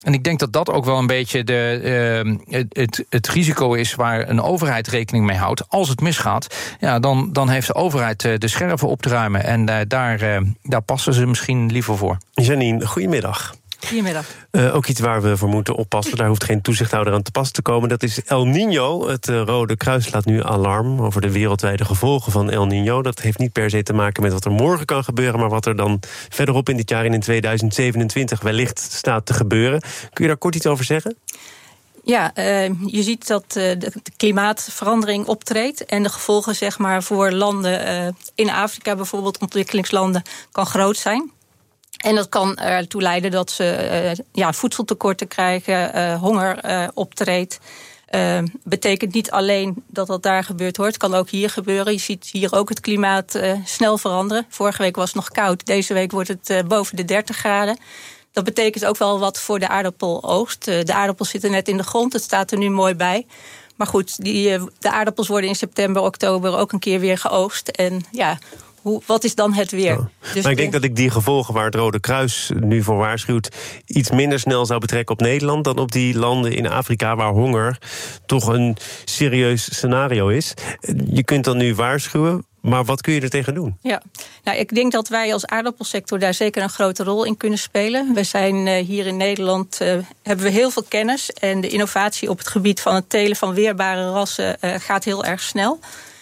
En ik denk dat dat ook wel een beetje het risico is waar een overheid rekening mee houdt. Als het misgaat, ja, dan heeft de overheid de scherven op te ruimen. En daar passen ze misschien liever voor. Janine, goedemiddag. Goedemiddag. Ook iets waar we voor moeten oppassen. Daar hoeft geen toezichthouder aan te pas te komen. Dat is El Niño. Het Rode Kruis slaat nu alarm over de wereldwijde gevolgen van El Niño. Dat heeft niet per se te maken met wat er morgen kan gebeuren, maar wat er dan verderop in dit jaar en in 2027 wellicht staat te gebeuren. Kun je daar kort iets over zeggen? Ja, je ziet dat de klimaatverandering optreedt. En de gevolgen, zeg maar, voor landen in Afrika, bijvoorbeeld ontwikkelingslanden, kan groot zijn. En dat kan ertoe leiden dat ze voedseltekorten krijgen, honger optreedt. Betekent niet alleen dat dat daar gebeurt, hoor. Het kan ook hier gebeuren. Je ziet hier ook het klimaat snel veranderen. Vorige week was het nog koud. Deze week wordt het boven de 30 graden. Dat betekent ook wel wat voor de aardappeloogst. De aardappels zitten net in de grond. Het staat er nu mooi bij. Maar goed, de aardappels worden in september, oktober ook een keer weer geoogst. En ja, wat is dan het weer? Oh. Dus maar ik denk dat ik die gevolgen waar het Rode Kruis nu voor waarschuwt iets minder snel zou betrekken op Nederland dan op die landen in Afrika waar honger toch een serieus scenario is. Je kunt dan nu waarschuwen, maar wat kun je er tegen doen? Ja, nou, ik denk dat wij als aardappelsector daar zeker een grote rol in kunnen spelen. We zijn hier in Nederland, hebben we heel veel kennis. En de innovatie op het gebied van het telen van weerbare rassen gaat heel erg snel.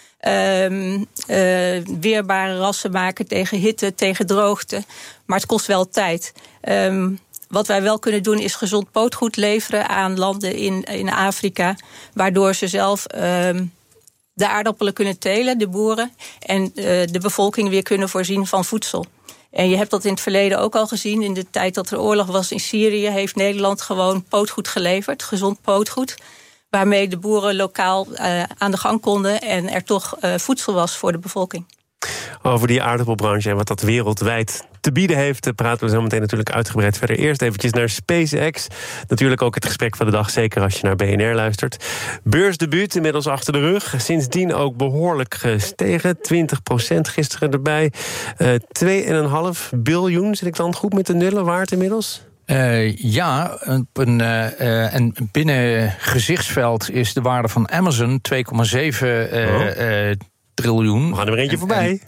Weerbare rassen maken tegen hitte, tegen droogte. Maar het kost wel tijd. Wat wij wel kunnen doen is gezond pootgoed leveren aan landen in Afrika, waardoor ze zelf de aardappelen kunnen telen, de boeren, en de bevolking weer kunnen voorzien van voedsel. En je hebt dat in het verleden ook al gezien. In de tijd dat er oorlog was in Syrië heeft Nederland gewoon pootgoed geleverd, gezond pootgoed, waarmee de boeren lokaal aan de gang konden en er toch voedsel was voor de bevolking. Over die aardappelbranche en wat dat wereldwijd te bieden heeft, praten we zo meteen natuurlijk uitgebreid verder. Eerst eventjes naar SpaceX. Natuurlijk ook het gesprek van de dag, zeker als je naar BNR luistert. Beursdebuut inmiddels achter de rug. Sindsdien ook behoorlijk gestegen. 20% gisteren erbij. 2,5 biljoen, zit ik dan goed met de nullen, waard inmiddels? En binnen gezichtsveld is de waarde van Amazon 2,7 triljoen. We gaan er weer eentje voorbij.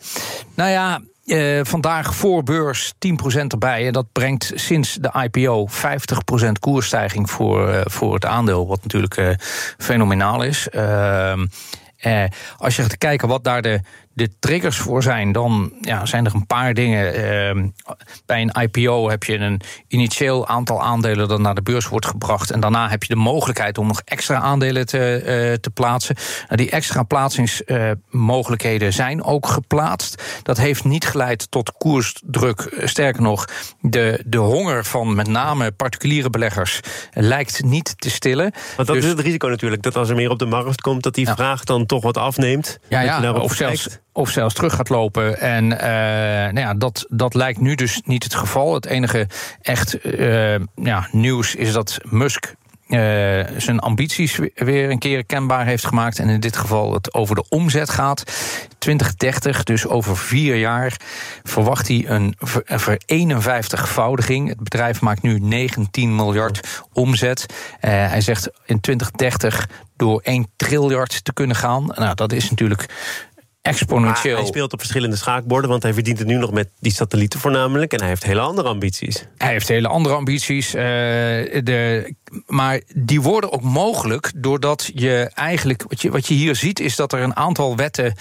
Vandaag voor beurs 10% erbij. En dat brengt sinds de IPO 50% koersstijging voor het aandeel. Wat natuurlijk fenomenaal is. Als je gaat kijken wat daar de triggers voor zijn, dan zijn er een paar dingen. Bij een IPO heb je een initieel aantal aandelen dat naar de beurs wordt gebracht. En daarna heb je de mogelijkheid om nog extra aandelen te plaatsen. Die extra plaatsingsmogelijkheden zijn ook geplaatst. Dat heeft niet geleid tot koersdruk. Sterker nog, de honger van met name particuliere beleggers lijkt niet te stillen. Want dat is het risico natuurlijk, dat als er meer op de markt komt, dat die vraag dan toch wat afneemt. Of zelfs terug gaat lopen. En dat lijkt nu dus niet het geval. Het enige echt nieuws is dat Musk zijn ambities weer een keer kenbaar heeft gemaakt. En in dit geval het over de omzet gaat. 2030, dus over 4 jaar, verwacht hij een 51-voudiging. Het bedrijf maakt nu 19 miljard omzet. Hij zegt in 2030 door 1 triljard te kunnen gaan. Nou, dat is natuurlijk exponentieel. Hij speelt op verschillende schaakborden, want hij verdient het nu nog met die satellieten voornamelijk. En hij heeft hele andere ambities. Maar die worden ook mogelijk doordat je eigenlijk, wat je hier ziet, is dat er een aantal wetten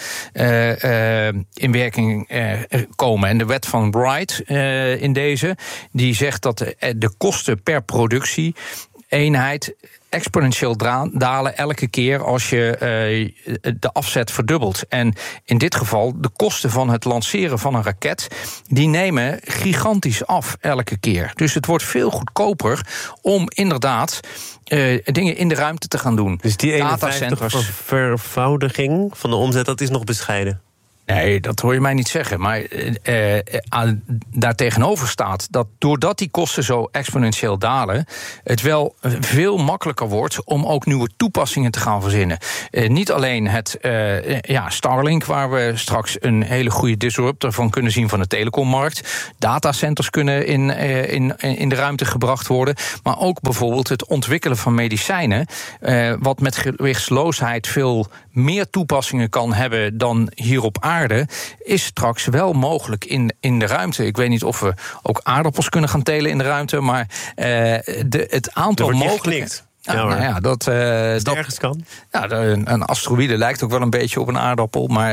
in werking komen. En de wet van Wright in deze, die zegt dat de kosten per productieeenheid exponentieel dalen elke keer als je de afzet verdubbelt. En in dit geval, de kosten van het lanceren van een raket, die nemen gigantisch af elke keer. Dus het wordt veel goedkoper om inderdaad dingen in de ruimte te gaan doen. Dus die 51 vervoudiging van de omzet, dat is nog bescheiden? Nee, dat hoor je mij niet zeggen. Maar daartegenover staat dat doordat die kosten zo exponentieel dalen, het wel veel makkelijker wordt om ook nieuwe toepassingen te gaan verzinnen. Niet alleen het Starlink, waar we straks een hele goede disruptor van kunnen zien van de telecommarkt. Datacenters kunnen in de ruimte gebracht worden. Maar ook bijvoorbeeld het ontwikkelen van medicijnen, wat met gewichtsloosheid veel meer toepassingen kan hebben dan hier op aarde, is straks wel mogelijk in de ruimte. Ik weet niet of we ook aardappels kunnen gaan telen in de ruimte, maar het aantal mogelijkheden. Dat ergens kan. Ja, een asteroïde lijkt ook wel een beetje op een aardappel. Maar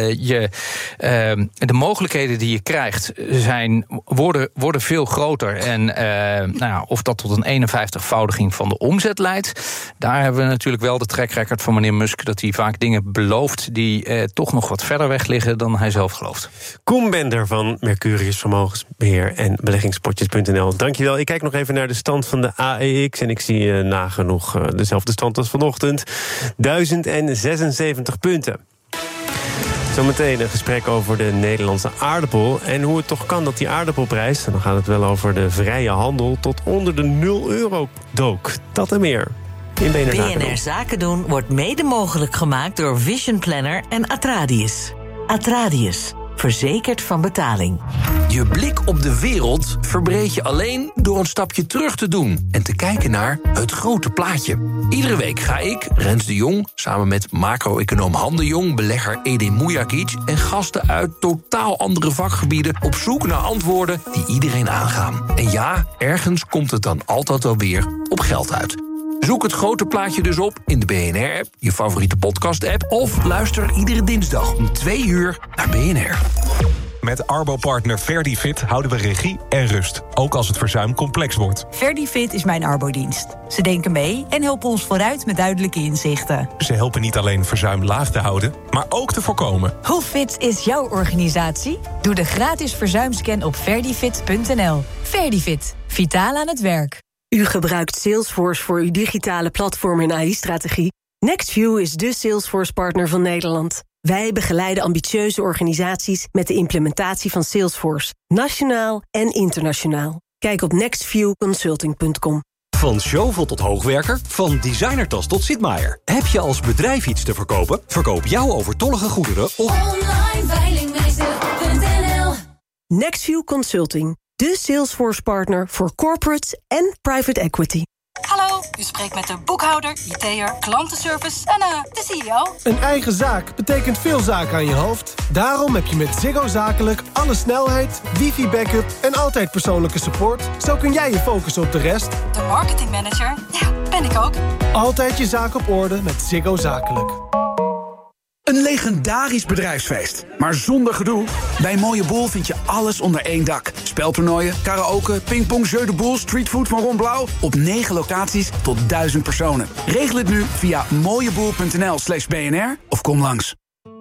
de mogelijkheden die je krijgt worden veel groter. En of dat tot een 51-voudiging van de omzet leidt, daar hebben we natuurlijk wel de track record van meneer Musk, dat hij vaak dingen belooft die toch nog wat verder weg liggen dan hij zelf gelooft. Koen Bender van Mercurius Vermogensbeheer en beleggingspotjes.nl. Dankjewel. Ik kijk nog even naar de stand van de AEX en ik zie nagenoeg dezelfde stand als vanochtend. 1076 punten. Zometeen een gesprek over de Nederlandse aardappel en hoe het toch kan dat die aardappelprijs, en dan gaat het wel over de vrije handel, tot onder de €0 dook. Dat en meer in BNR Zaken doen wordt mede mogelijk gemaakt door Vision Planner en Atradius. Atradius, verzekerd van betaling. Je blik op de wereld verbreed je alleen door een stapje terug te doen en te kijken naar het grote plaatje. Iedere week ga ik, Rens de Jong, samen met macro-econoom Han de Jong, belegger Edin Mujagic en gasten uit totaal andere vakgebieden op zoek naar antwoorden die iedereen aangaan. En ja, ergens komt het dan altijd wel weer op geld uit. Zoek het grote plaatje dus op in de BNR-app, je favoriete podcast-app, of luister iedere dinsdag om 2 uur naar BNR. Met Arbo-partner Verdifit houden we regie en rust, ook als het verzuim complex wordt. Verdifit is mijn Arbo-dienst. Ze denken mee en helpen ons vooruit met duidelijke inzichten. Ze helpen niet alleen verzuim laag te houden, maar ook te voorkomen. Hoe fit is jouw organisatie? Doe de gratis verzuimscan op verdifit.nl. Verdifit, vitaal aan het werk. U gebruikt Salesforce voor uw digitale platform en AI-strategie. Nextview is de Salesforce-partner van Nederland. Wij begeleiden ambitieuze organisaties met de implementatie van Salesforce, nationaal en internationaal. Kijk op nextviewconsulting.com. Van Zjovel tot hoogwerker, van designertas tot Sitmaier. Heb je als bedrijf iets te verkopen? Verkoop jouw overtollige goederen op onlineveilingmeester.nl. Nextview Consulting, de Salesforce-partner voor corporates en private equity. Hallo, u spreekt met de boekhouder, IT'er, klantenservice en de CEO. Een eigen zaak betekent veel zaken aan je hoofd. Daarom heb je met Ziggo Zakelijk alle snelheid, wifi-backup en altijd persoonlijke support. Zo kun jij je focussen op de rest. De marketingmanager, ja, ben ik ook. Altijd je zaak op orde met Ziggo Zakelijk. Een legendarisch bedrijfsfeest, maar zonder gedoe. Bij Mooie Boel vind je alles onder één dak. Speltoernooien, karaoke, pingpong, jeu de boel, streetfood van Ron Blauw. Op 9 locaties tot 1000 personen. Regel het nu via mooieboel.nl/BNR of kom langs.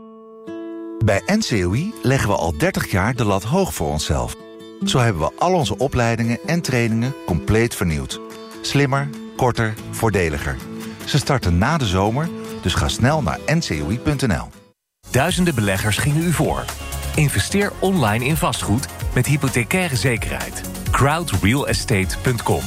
Bij NCOI leggen we al 30 jaar de lat hoog voor onszelf. Zo hebben we al onze opleidingen en trainingen compleet vernieuwd. Slimmer, korter, voordeliger. Ze starten na de zomer, dus ga snel naar ncoi.nl. Duizenden beleggers gingen u voor. Investeer online in vastgoed met hypothecaire zekerheid. crowdrealestate.com.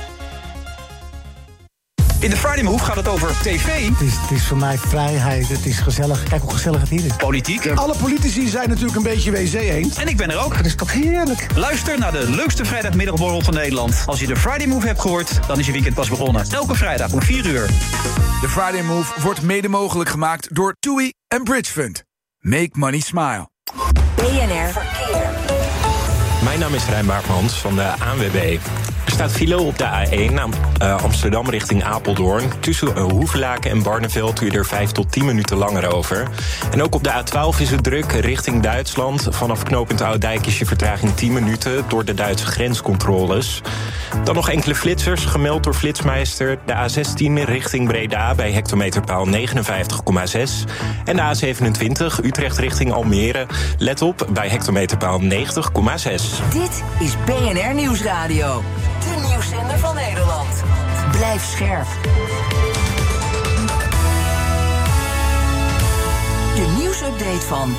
In de Friday Move gaat het over tv. Het is voor mij vrijheid, het is gezellig. Kijk hoe gezellig het hier is. Politiek. Alle politici zijn natuurlijk een beetje WC eens. En ik ben er ook. Dat is toch heerlijk. Luister naar de leukste vrijdagmiddagborrel van Nederland. Als je de Friday Move hebt gehoord, dan is je weekend pas begonnen. Elke vrijdag om 4 uur. De Friday Move wordt mede mogelijk gemaakt door TUI en Bridge Fund. Make money smile. BNR Verkeer. Mijn naam is Rijn Baartmans van de ANWB. Er staat file op de A1 naar Amsterdam richting Apeldoorn. Tussen Hoevelaken en Barneveld doe je er 5 tot 10 minuten langer over. En ook op de A12 is het druk richting Duitsland. Vanaf knooppunt Ouddijk is je vertraging 10 minuten door de Duitse grenscontroles. Dan nog enkele flitsers, gemeld door Flitsmeister. De A16 richting Breda bij hectometerpaal 59,6. En de A27 Utrecht richting Almere. Let op bij hectometerpaal 90,6. Dit is BNR Nieuwsradio. De nieuwszender van Nederland. Blijf scherp. De nieuwsupdate van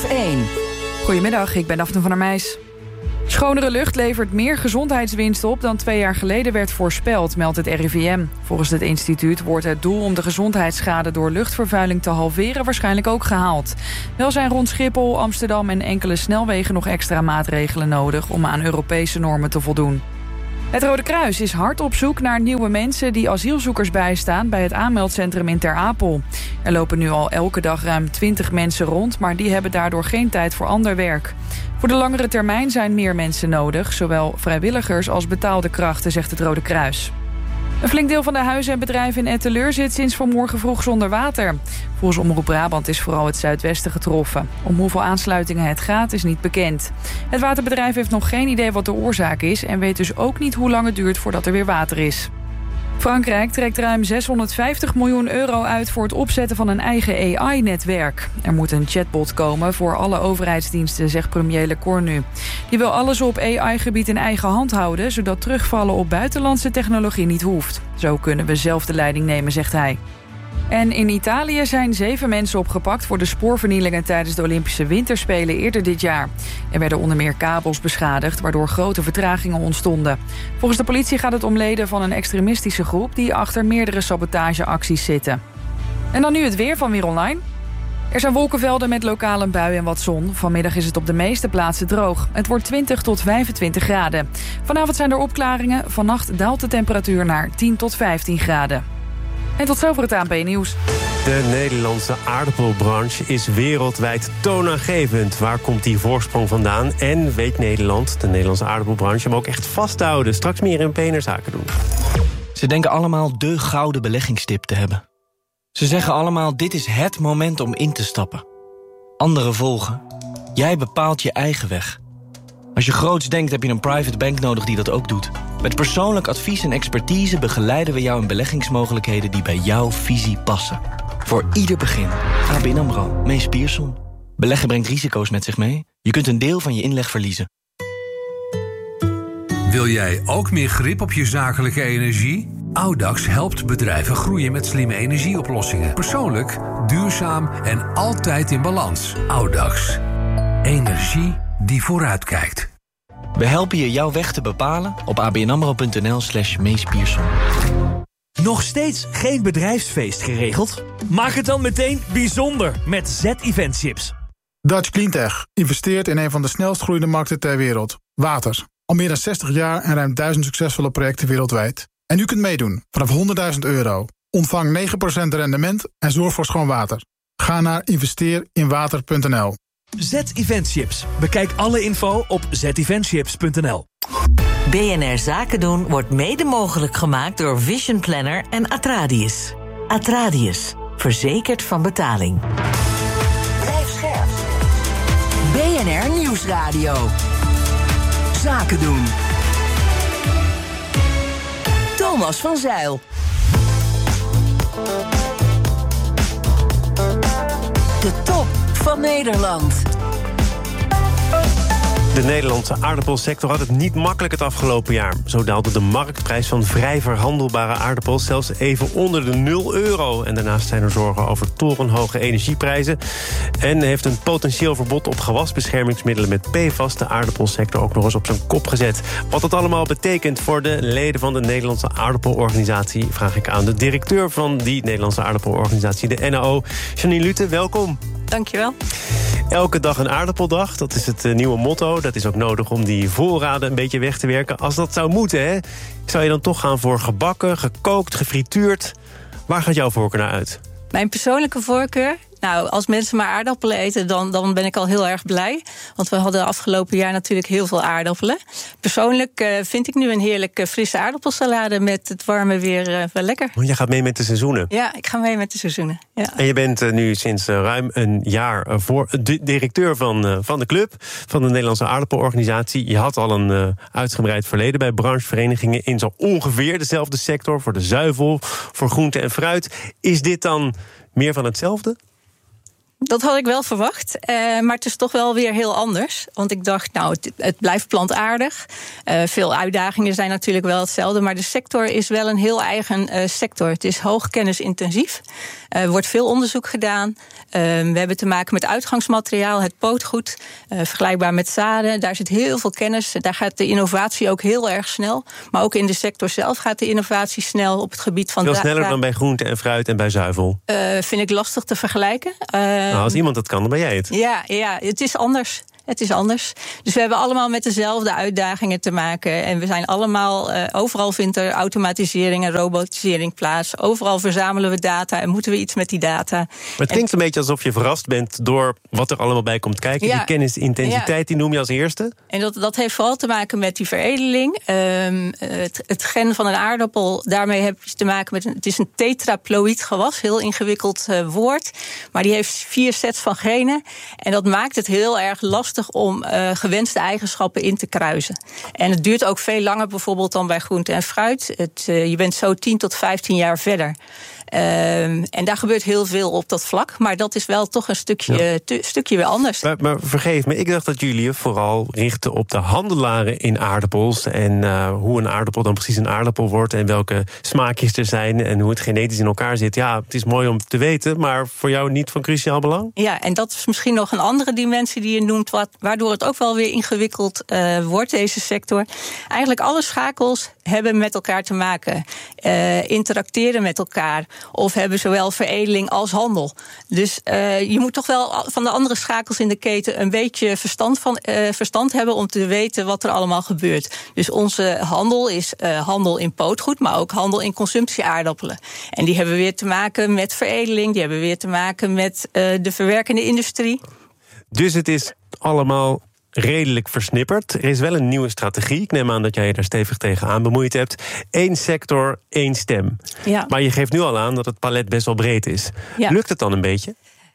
12:30. Goedemiddag, ik ben Daphne van der Meijs. Schonere lucht levert meer gezondheidswinst op dan 2 jaar geleden werd voorspeld, meldt het RIVM. Volgens het instituut wordt het doel om de gezondheidsschade door luchtvervuiling te halveren waarschijnlijk ook gehaald. Wel zijn rond Schiphol, Amsterdam en enkele snelwegen nog extra maatregelen nodig om aan Europese normen te voldoen. Het Rode Kruis is hard op zoek naar nieuwe mensen die asielzoekers bijstaan bij het aanmeldcentrum in Ter Apel. Er lopen nu al elke dag ruim 20 mensen rond, maar die hebben daardoor geen tijd voor ander werk. Voor de langere termijn zijn meer mensen nodig, zowel vrijwilligers als betaalde krachten, zegt het Rode Kruis. Een flink deel van de huizen en bedrijven in Etteleur zit sinds vanmorgen vroeg zonder water. Volgens Omroep Brabant is vooral het zuidwesten getroffen. Om hoeveel aansluitingen het gaat is niet bekend. Het waterbedrijf heeft nog geen idee wat de oorzaak is en weet dus ook niet hoe lang het duurt voordat er weer water is. Frankrijk trekt ruim 650 miljoen euro uit voor het opzetten van een eigen AI-netwerk. Er moet een chatbot komen voor alle overheidsdiensten, zegt premier Lecornu. Die wil alles op AI-gebied in eigen hand houden, zodat terugvallen op buitenlandse technologie niet hoeft. Zo kunnen we zelf de leiding nemen, zegt hij. En in Italië zijn 7 mensen opgepakt voor de spoorvernielingen tijdens de Olympische Winterspelen eerder dit jaar. Er werden onder meer kabels beschadigd, waardoor grote vertragingen ontstonden. Volgens de politie gaat het om leden van een extremistische groep die achter meerdere sabotageacties zitten. En dan nu het weer van Weer Online. Er zijn wolkenvelden met lokaal een bui en wat zon. Vanmiddag is het op de meeste plaatsen droog. Het wordt 20 tot 25 graden. Vanavond zijn er opklaringen. Vannacht daalt de temperatuur naar 10 tot 15 graden. En tot zover het ANP-nieuws. De Nederlandse aardappelbranche is wereldwijd toonaangevend. Waar komt die voorsprong vandaan? En weet Nederland, de Nederlandse aardappelbranche, hem ook echt vasthouden? Straks meer in BNR Zaken doen. Ze denken allemaal de gouden beleggingstip te hebben. Ze zeggen allemaal, dit is het moment om in te stappen. Anderen volgen. Jij bepaalt je eigen weg. Als je groots denkt, heb je een private bank nodig die dat ook doet. Met persoonlijk advies en expertise begeleiden we jou in beleggingsmogelijkheden die bij jouw visie passen. Voor ieder begin. ABN AMRO, Mees Pierson. Beleggen brengt risico's met zich mee. Je kunt een deel van je inleg verliezen. Wil jij ook meer grip op je zakelijke energie? Audax helpt bedrijven groeien met slimme energieoplossingen. Persoonlijk, duurzaam en altijd in balans. Audax. Energie die vooruitkijkt. We helpen je jouw weg te bepalen op abnamro.nl/Mees Pierson. Nog steeds geen bedrijfsfeest geregeld? Maak het dan meteen bijzonder met Z-Eventchips. Dutch Cleantech investeert in een van de snelst groeiende markten ter wereld. Water. Al meer dan 60 jaar en ruim 1000 succesvolle projecten wereldwijd. En u kunt meedoen vanaf €100.000. Ontvang 9% rendement en zorg voor schoon water. Ga naar investeerinwater.nl. Z-Eventchips. Bekijk alle info op zeventchips.nl. BNR Zaken doen wordt mede mogelijk gemaakt door Vision Planner en Atradius. Atradius, verzekerd van betaling. Blijf scherp. BNR Nieuwsradio. Zaken doen. Thomas van Zijl. De top van Nederland. De Nederlandse aardappelsector had het niet makkelijk het afgelopen jaar. Zo daalde de marktprijs van vrij verhandelbare aardappels zelfs even onder de €0. En daarnaast zijn er zorgen over torenhoge energieprijzen. En heeft een potentieel verbod op gewasbeschermingsmiddelen met PFAS de aardappelsector ook nog eens op zijn kop gezet. Wat dat allemaal betekent voor de leden van de Nederlandse aardappelorganisatie, vraag ik aan de directeur van die Nederlandse aardappelorganisatie, de NAO, Janine Lute. Welkom. Dankjewel. Elke dag een aardappeldag, dat is het nieuwe motto. Dat is ook nodig om die voorraden een beetje weg te werken. Als dat zou moeten, hè, zou je dan toch gaan voor gebakken, gekookt, gefrituurd? Waar gaat jouw voorkeur naar uit? Mijn persoonlijke voorkeur? Nou, als mensen maar aardappelen eten, dan ben ik al heel erg blij. Want we hadden afgelopen jaar natuurlijk heel veel aardappelen. Persoonlijk vind ik nu een heerlijke frisse aardappelsalade met het warme weer wel lekker. Want jij gaat mee met de seizoenen? Ja, ik ga mee met de seizoenen. Ja. En je bent nu sinds ruim een jaar directeur van de club, van de Nederlandse aardappelorganisatie. Je had al een uitgebreid verleden bij brancheverenigingen in zo ongeveer dezelfde sector, voor de zuivel, voor groente en fruit. Is dit dan meer van hetzelfde? Dat had ik wel verwacht, maar het is toch wel weer heel anders. Want ik dacht, het blijft plantaardig. Veel uitdagingen zijn natuurlijk wel hetzelfde, maar de sector is wel een heel eigen sector. Het is hoog kennisintensief. Er wordt veel onderzoek gedaan. We hebben te maken met uitgangsmateriaal, het pootgoed, vergelijkbaar met zaden. Daar zit heel veel kennis. Daar gaat de innovatie ook heel erg snel. Maar ook in de sector zelf gaat de innovatie snel op het gebied van veel sneller dan bij groente en fruit en bij zuivel? Vind ik lastig te vergelijken. Als iemand dat kan, dan ben jij het. Ja, het is anders. Het is anders. Dus we hebben allemaal met dezelfde uitdagingen te maken. En we zijn allemaal, overal vindt er automatisering en robotisering plaats. Overal verzamelen we data en moeten we iets met die data. Maar het klinkt een beetje alsof je verrast bent door wat er allemaal bij komt kijken. Ja, die kennisintensiteit, die noem je als eerste. En dat heeft vooral te maken met die veredeling. Het gen van een aardappel, daarmee heb je te maken met het is een tetraploïd gewas. Heel ingewikkeld woord. Maar die heeft 4 sets van genen. En dat maakt het heel erg lastig om gewenste eigenschappen in te kruisen. En het duurt ook veel langer bijvoorbeeld dan bij groente en fruit. Je bent zo 10 tot 15 jaar verder. En daar gebeurt heel veel op dat vlak. Maar dat is wel toch een stukje weer anders. Maar vergeef me, ik dacht dat jullie je vooral richten op de handelaren in aardappels. En hoe een aardappel dan precies een aardappel wordt. En welke smaakjes er zijn. En hoe het genetisch in elkaar zit. Ja, het is mooi om te weten, maar voor jou niet van cruciaal belang? Ja, en dat is misschien nog een andere dimensie die je noemt. Waardoor het ook wel weer ingewikkeld wordt, deze sector. Eigenlijk alle schakels hebben met elkaar te maken. Interacteren met elkaar. Of hebben zowel veredeling als handel. Dus je moet toch wel van de andere schakels in de keten een beetje verstand hebben om te weten wat er allemaal gebeurt. Dus onze handel is handel in pootgoed, maar ook handel in consumptieaardappelen. En die hebben weer te maken met veredeling, die hebben weer te maken met de verwerkende industrie. Dus het is allemaal redelijk versnipperd. Er is wel een nieuwe strategie. Ik neem aan dat jij je daar stevig tegenaan bemoeid hebt. 1 sector, 1 stem. Ja. Maar je geeft nu al aan dat het palet best wel breed is. Ja. Lukt het dan een beetje?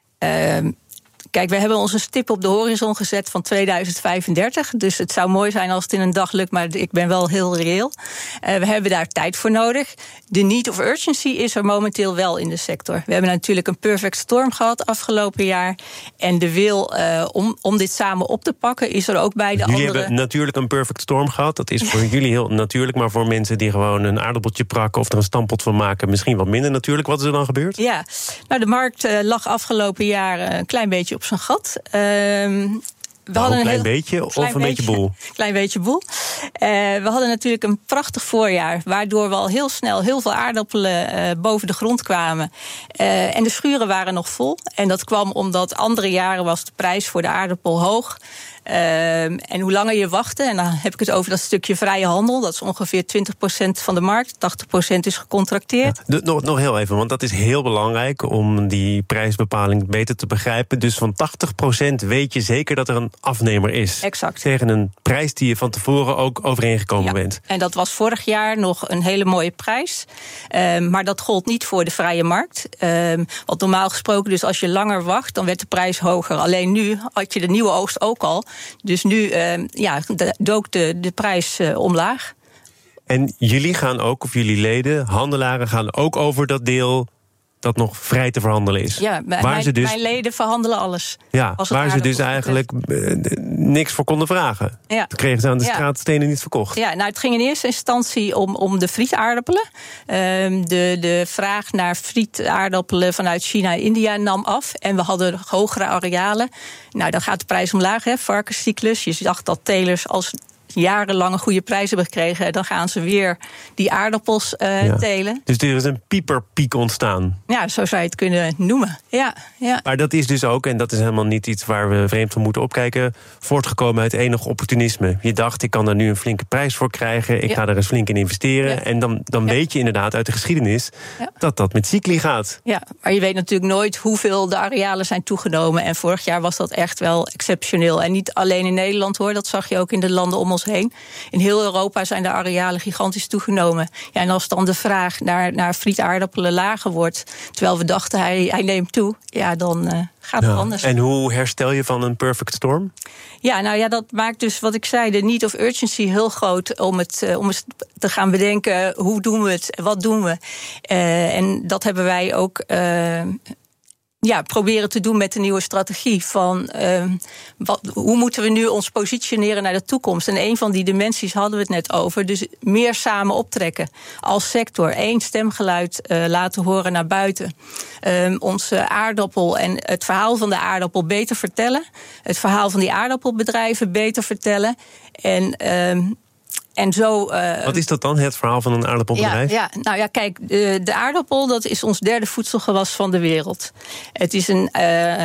Kijk, we hebben onze stip op de horizon gezet van 2035. Dus het zou mooi zijn als het in een dag lukt, maar ik ben wel heel reëel. We hebben daar tijd voor nodig. De need of urgency is er momenteel wel in de sector. We hebben natuurlijk een perfect storm gehad afgelopen jaar. En de wil om dit samen op te pakken is er ook bij de jullie andere. Hebben natuurlijk een perfect storm gehad. Dat is voor jullie heel natuurlijk. Maar voor mensen die gewoon een aardappeltje prakken of er een stampot van maken, misschien wat minder natuurlijk. Wat is er dan gebeurd? Ja, de markt lag afgelopen jaar een klein beetje op zijn gat. We hadden een klein beetje of een beetje boel? Klein beetje boel. We hadden natuurlijk een prachtig voorjaar, waardoor we al heel snel heel veel aardappelen boven de grond kwamen. En de schuren waren nog vol. En dat kwam omdat andere jaren was de prijs voor de aardappel hoog. En hoe langer je wachtte, en dan heb ik het over dat stukje vrije handel, dat is ongeveer 20% van de markt, 80% is gecontracteerd. Ja, nog heel even, want dat is heel belangrijk om die prijsbepaling beter te begrijpen. Dus van 80% weet je zeker dat er een afnemer is. Exact. Tegen een prijs die je van tevoren ook overeengekomen bent. En dat was vorig jaar nog een hele mooie prijs. Maar dat gold niet voor de vrije markt. Want normaal gesproken, dus als je langer wacht, dan werd de prijs hoger. Alleen nu had je de nieuwe oogst ook al. Dus nu dook de prijs omlaag. En jullie gaan ook, of jullie leden, handelaren gaan ook over dat deel dat nog vrij te verhandelen is. Ja, mijn leden verhandelen alles. Ja, waar ze dus eigenlijk niks voor konden vragen. Ja. Toen kregen ze aan de straatstenen niet verkocht. Ja, het ging in eerste instantie om de frietaardappelen. De vraag naar frietaardappelen vanuit China en India nam af. En we hadden hogere arealen. Dan gaat de prijs omlaag, varkenscyclus. Je zag dat telers als jarenlang een goede prijs hebben gekregen, dan gaan ze weer die aardappels telen. Dus er is een pieperpiek ontstaan. Ja, zo zou je het kunnen noemen. Ja. Maar dat is dus ook, en dat is helemaal niet iets waar we vreemd van moeten opkijken, voortgekomen uit enig opportunisme. Je dacht, ik kan daar nu een flinke prijs voor krijgen, ik ga er eens flink in investeren. Ja. En dan weet je inderdaad uit de geschiedenis dat met cycli gaat. Ja, maar je weet natuurlijk nooit hoeveel de arealen zijn toegenomen. En vorig jaar was dat echt wel exceptioneel. En niet alleen in Nederland hoor, dat zag je ook in de landen om ons heen. In heel Europa zijn de arealen gigantisch toegenomen. Ja, en als dan de vraag naar frietaardappelen lager wordt, terwijl we dachten hij neemt toe, dan gaat het anders. En hoe herstel je van een perfect storm? Ja, dat maakt dus wat ik zei, de need of urgency heel groot om het te gaan bedenken, hoe doen we het, wat doen we? En dat hebben wij ook proberen te doen met de nieuwe strategie. Van hoe moeten we nu ons positioneren naar de toekomst? En een van die dimensies hadden we het net over. Dus meer samen optrekken als sector. 1 stemgeluid laten horen naar buiten. Onze aardappel en het verhaal van de aardappel beter vertellen. Het verhaal van die aardappelbedrijven beter vertellen. En zo, wat is dat dan, het verhaal van een aardappelbedrijf? Ja, kijk, de aardappel, dat is ons 3e voedselgewas van de wereld. Het is een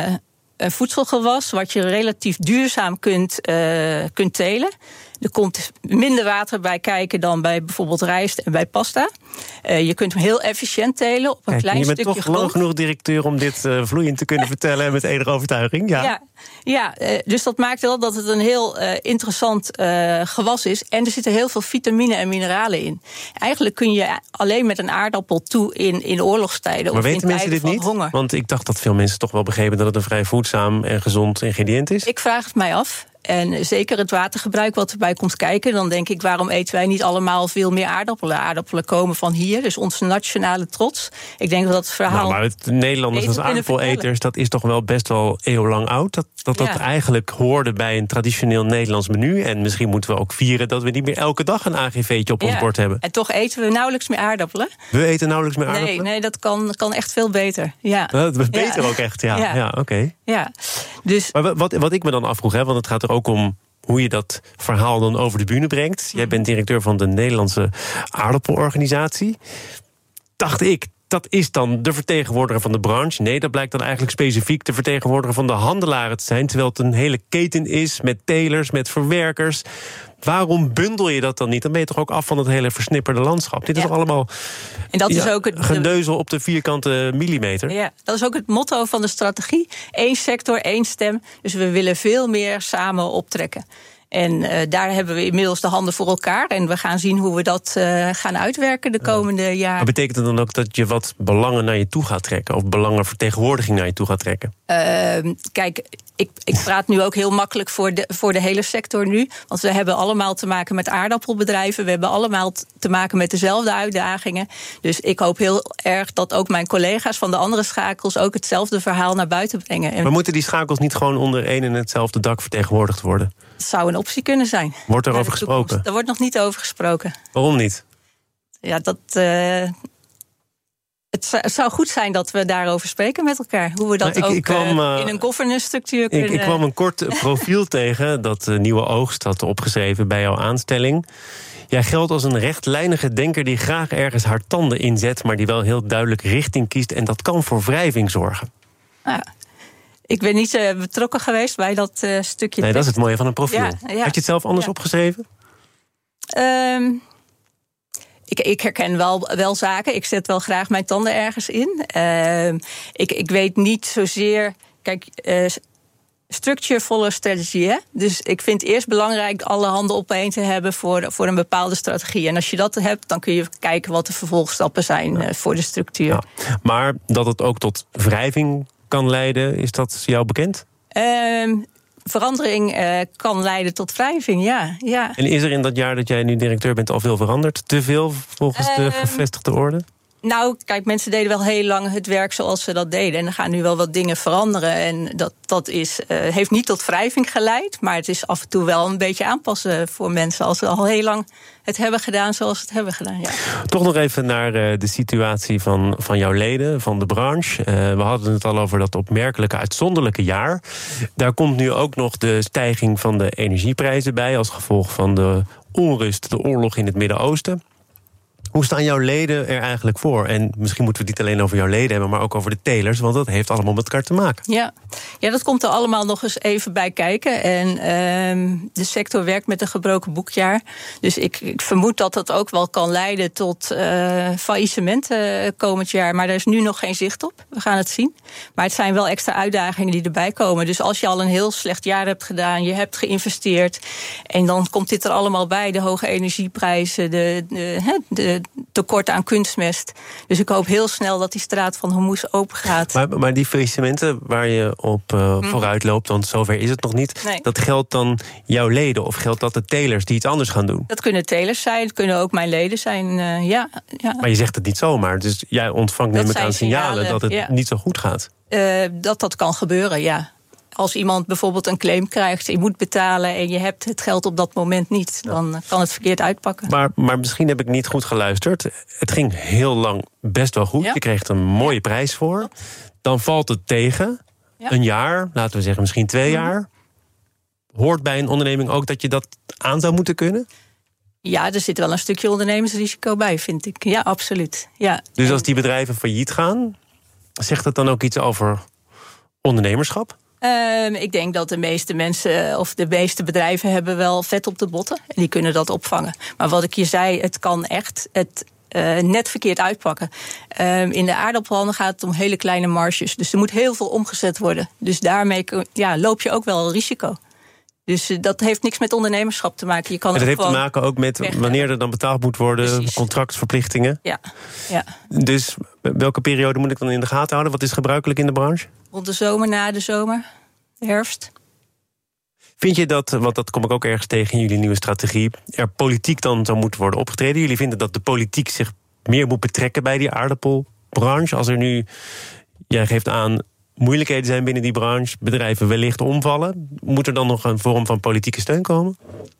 voedselgewas wat je relatief duurzaam kunt telen. Er komt minder water bij kijken dan bij bijvoorbeeld rijst en bij pasta. Je kunt hem heel efficiënt telen op een klein stukje grond. Je bent toch lang genoeg directeur om dit vloeiend te kunnen vertellen en met enige overtuiging. Ja, dus dat maakt wel dat het een heel interessant gewas is. En er zitten heel veel vitamine en mineralen in. Eigenlijk kun je alleen met een aardappel toe in oorlogstijden. Maar of weten in mensen dit niet? Honger. Want ik dacht dat veel mensen toch wel begrepen dat het een vrij voedzaam en gezond ingrediënt is. Ik vraag het mij af. En zeker het watergebruik wat erbij komt kijken. Dan denk ik, waarom eten wij niet allemaal veel meer aardappelen? Aardappelen komen van hier, dus onze nationale trots. Ik denk dat het verhaal... maar het Nederlanders als aardappeleters, dat is toch wel best wel eeuwenlang oud? Dat eigenlijk hoorde bij een traditioneel Nederlands menu. En misschien moeten we ook vieren dat we niet meer elke dag een AGV'tje op ons bord hebben. En toch eten we nauwelijks meer aardappelen. We eten nauwelijks meer aardappelen? Nee, dat kan echt veel beter. Ja. Beter ook echt, ja oké. Ja, dus... Maar wat ik me dan afvroeg, want het gaat er ook om hoe je dat verhaal dan over de bühne brengt. Jij bent directeur van de Nederlandse aardappelorganisatie. Dacht ik, dat is dan de vertegenwoordiger van de branche. Nee, dat blijkt dan eigenlijk specifiek de vertegenwoordiger van de handelaren te zijn, terwijl het een hele keten is met telers, met verwerkers. Waarom bundel je dat dan niet? Dan ben je toch ook af van het hele versnipperde landschap. Dit is toch allemaal en dat is ook het gendeuzel op de vierkante millimeter. Ja, dat is ook het motto van de strategie. 1 sector, 1 stem. Dus we willen veel meer samen optrekken. En daar hebben we inmiddels de handen voor elkaar. En we gaan zien hoe we dat gaan uitwerken de komende jaren. Maar betekent het dan ook dat je wat belangen naar je toe gaat trekken? Of belangenvertegenwoordiging naar je toe gaat trekken? Kijk, ik praat nu ook heel makkelijk voor de hele sector nu. Want we hebben allemaal te maken met aardappelbedrijven. We hebben allemaal te maken met dezelfde uitdagingen. Dus ik hoop heel erg dat ook mijn collega's van de andere schakels ook hetzelfde verhaal naar buiten brengen. Maar moeten die schakels niet gewoon onder één en hetzelfde dak vertegenwoordigd worden? Dat zou een optie kunnen zijn. Wordt er over gesproken? Er wordt nog niet over gesproken. Waarom niet? Ja, het zou goed zijn dat we daarover spreken met elkaar. Hoe we dat in een governance structuur kunnen... Ik kwam een kort profiel tegen, dat Nieuwe Oogst had opgeschreven bij jouw aanstelling. Jij geldt als een rechtlijnige denker die graag ergens haar tanden inzet, maar die wel heel duidelijk richting kiest. En dat kan voor wrijving zorgen. Ja. Ik ben niet betrokken geweest bij dat stukje. Nee, dat is het mooie van een profiel. Ja. Had je het zelf anders opgeschreven? Ik herken wel zaken. Ik zet wel graag mijn tanden ergens in. Ik weet niet zozeer... Kijk, structure follows strategy. Hè? Dus ik vind het eerst belangrijk alle handen opeen te hebben voor een bepaalde strategie. En als je dat hebt, dan kun je kijken wat de vervolgstappen zijn voor de structuur. Ja. Maar dat het ook tot wrijving kan leiden, is dat jou bekend? Verandering kan leiden tot wrijving, ja. En is er in dat jaar dat jij nu directeur bent al veel veranderd? Te veel volgens de gevestigde orde? Nou, kijk, mensen deden wel heel lang het werk zoals ze dat deden. En er gaan nu wel wat dingen veranderen. En dat heeft niet tot wrijving geleid. Maar het is af en toe wel een beetje aanpassen voor mensen als ze al heel lang het hebben gedaan zoals ze het hebben gedaan. Ja. Toch nog even naar de situatie van jouw leden, van de branche. We hadden het al over dat opmerkelijke, uitzonderlijke jaar. Daar komt nu ook nog de stijging van de energieprijzen bij als gevolg van de onrust, de oorlog in het Midden-Oosten. Hoe staan jouw leden er eigenlijk voor? En misschien moeten we het niet alleen over jouw leden hebben, maar ook over de telers, want dat heeft allemaal met elkaar te maken. Ja, dat komt er allemaal nog eens even bij kijken. En de sector werkt met een gebroken boekjaar. Dus ik vermoed dat dat ook wel kan leiden tot faillissementen komend jaar. Maar daar is nu nog geen zicht op. We gaan het zien. Maar het zijn wel extra uitdagingen die erbij komen. Dus als je al een heel slecht jaar hebt gedaan, je hebt geïnvesteerd, en dan komt dit er allemaal bij, de hoge energieprijzen, de tekort aan kunstmest. Dus ik hoop heel snel dat die straat van Hormuz open gaat. Maar die faillissementen waar je op vooruit loopt, want zover is het nog niet. Nee. Dat geldt dan jouw leden of geldt dat de telers die iets anders gaan doen? Dat kunnen telers zijn, het kunnen ook mijn leden zijn, ja. Maar je zegt het niet zomaar. Dus jij ontvangt neem ik aan signalen dat het niet zo goed gaat. Dat kan gebeuren, ja. Als iemand bijvoorbeeld een claim krijgt, je moet betalen en je hebt het geld op dat moment niet, dan kan het verkeerd uitpakken. Maar misschien heb ik niet goed geluisterd. Het ging heel lang best wel goed. Ja. Je kreeg er een mooie prijs voor. Dan valt het tegen. Ja. Een jaar, laten we zeggen misschien 2 jaar. Hoort bij een onderneming ook dat je dat aan zou moeten kunnen? Ja, er zit wel een stukje ondernemersrisico bij, vind ik. Ja, absoluut. Ja. Dus als die bedrijven failliet gaan, zegt dat dan ook iets over ondernemerschap? Ik denk dat de meeste mensen of de meeste bedrijven hebben wel vet op de botten. En die kunnen dat opvangen. Maar wat ik je zei, het kan echt net verkeerd uitpakken. In de aardappelhandel gaat het om hele kleine marges. Dus er moet heel veel omgezet worden. Dus daarmee loop je ook wel risico. Dus dat heeft niks met ondernemerschap te maken. Je kan en dat heeft te maken ook met wanneer er dan betaald moet worden, precies. Contractverplichtingen. Ja. Dus welke periode moet ik dan in de gaten houden? Wat is gebruikelijk in de branche? Rond de zomer, na de zomer, de herfst. Vind je dat, want dat kom ik ook ergens tegen in jullie nieuwe strategie, er politiek dan zou moeten worden opgetreden? Jullie vinden dat de politiek zich meer moet betrekken bij die aardappelbranche? Als er nu, jij geeft aan, moeilijkheden zijn binnen die branche, bedrijven wellicht omvallen, moet er dan nog een vorm van politieke steun komen?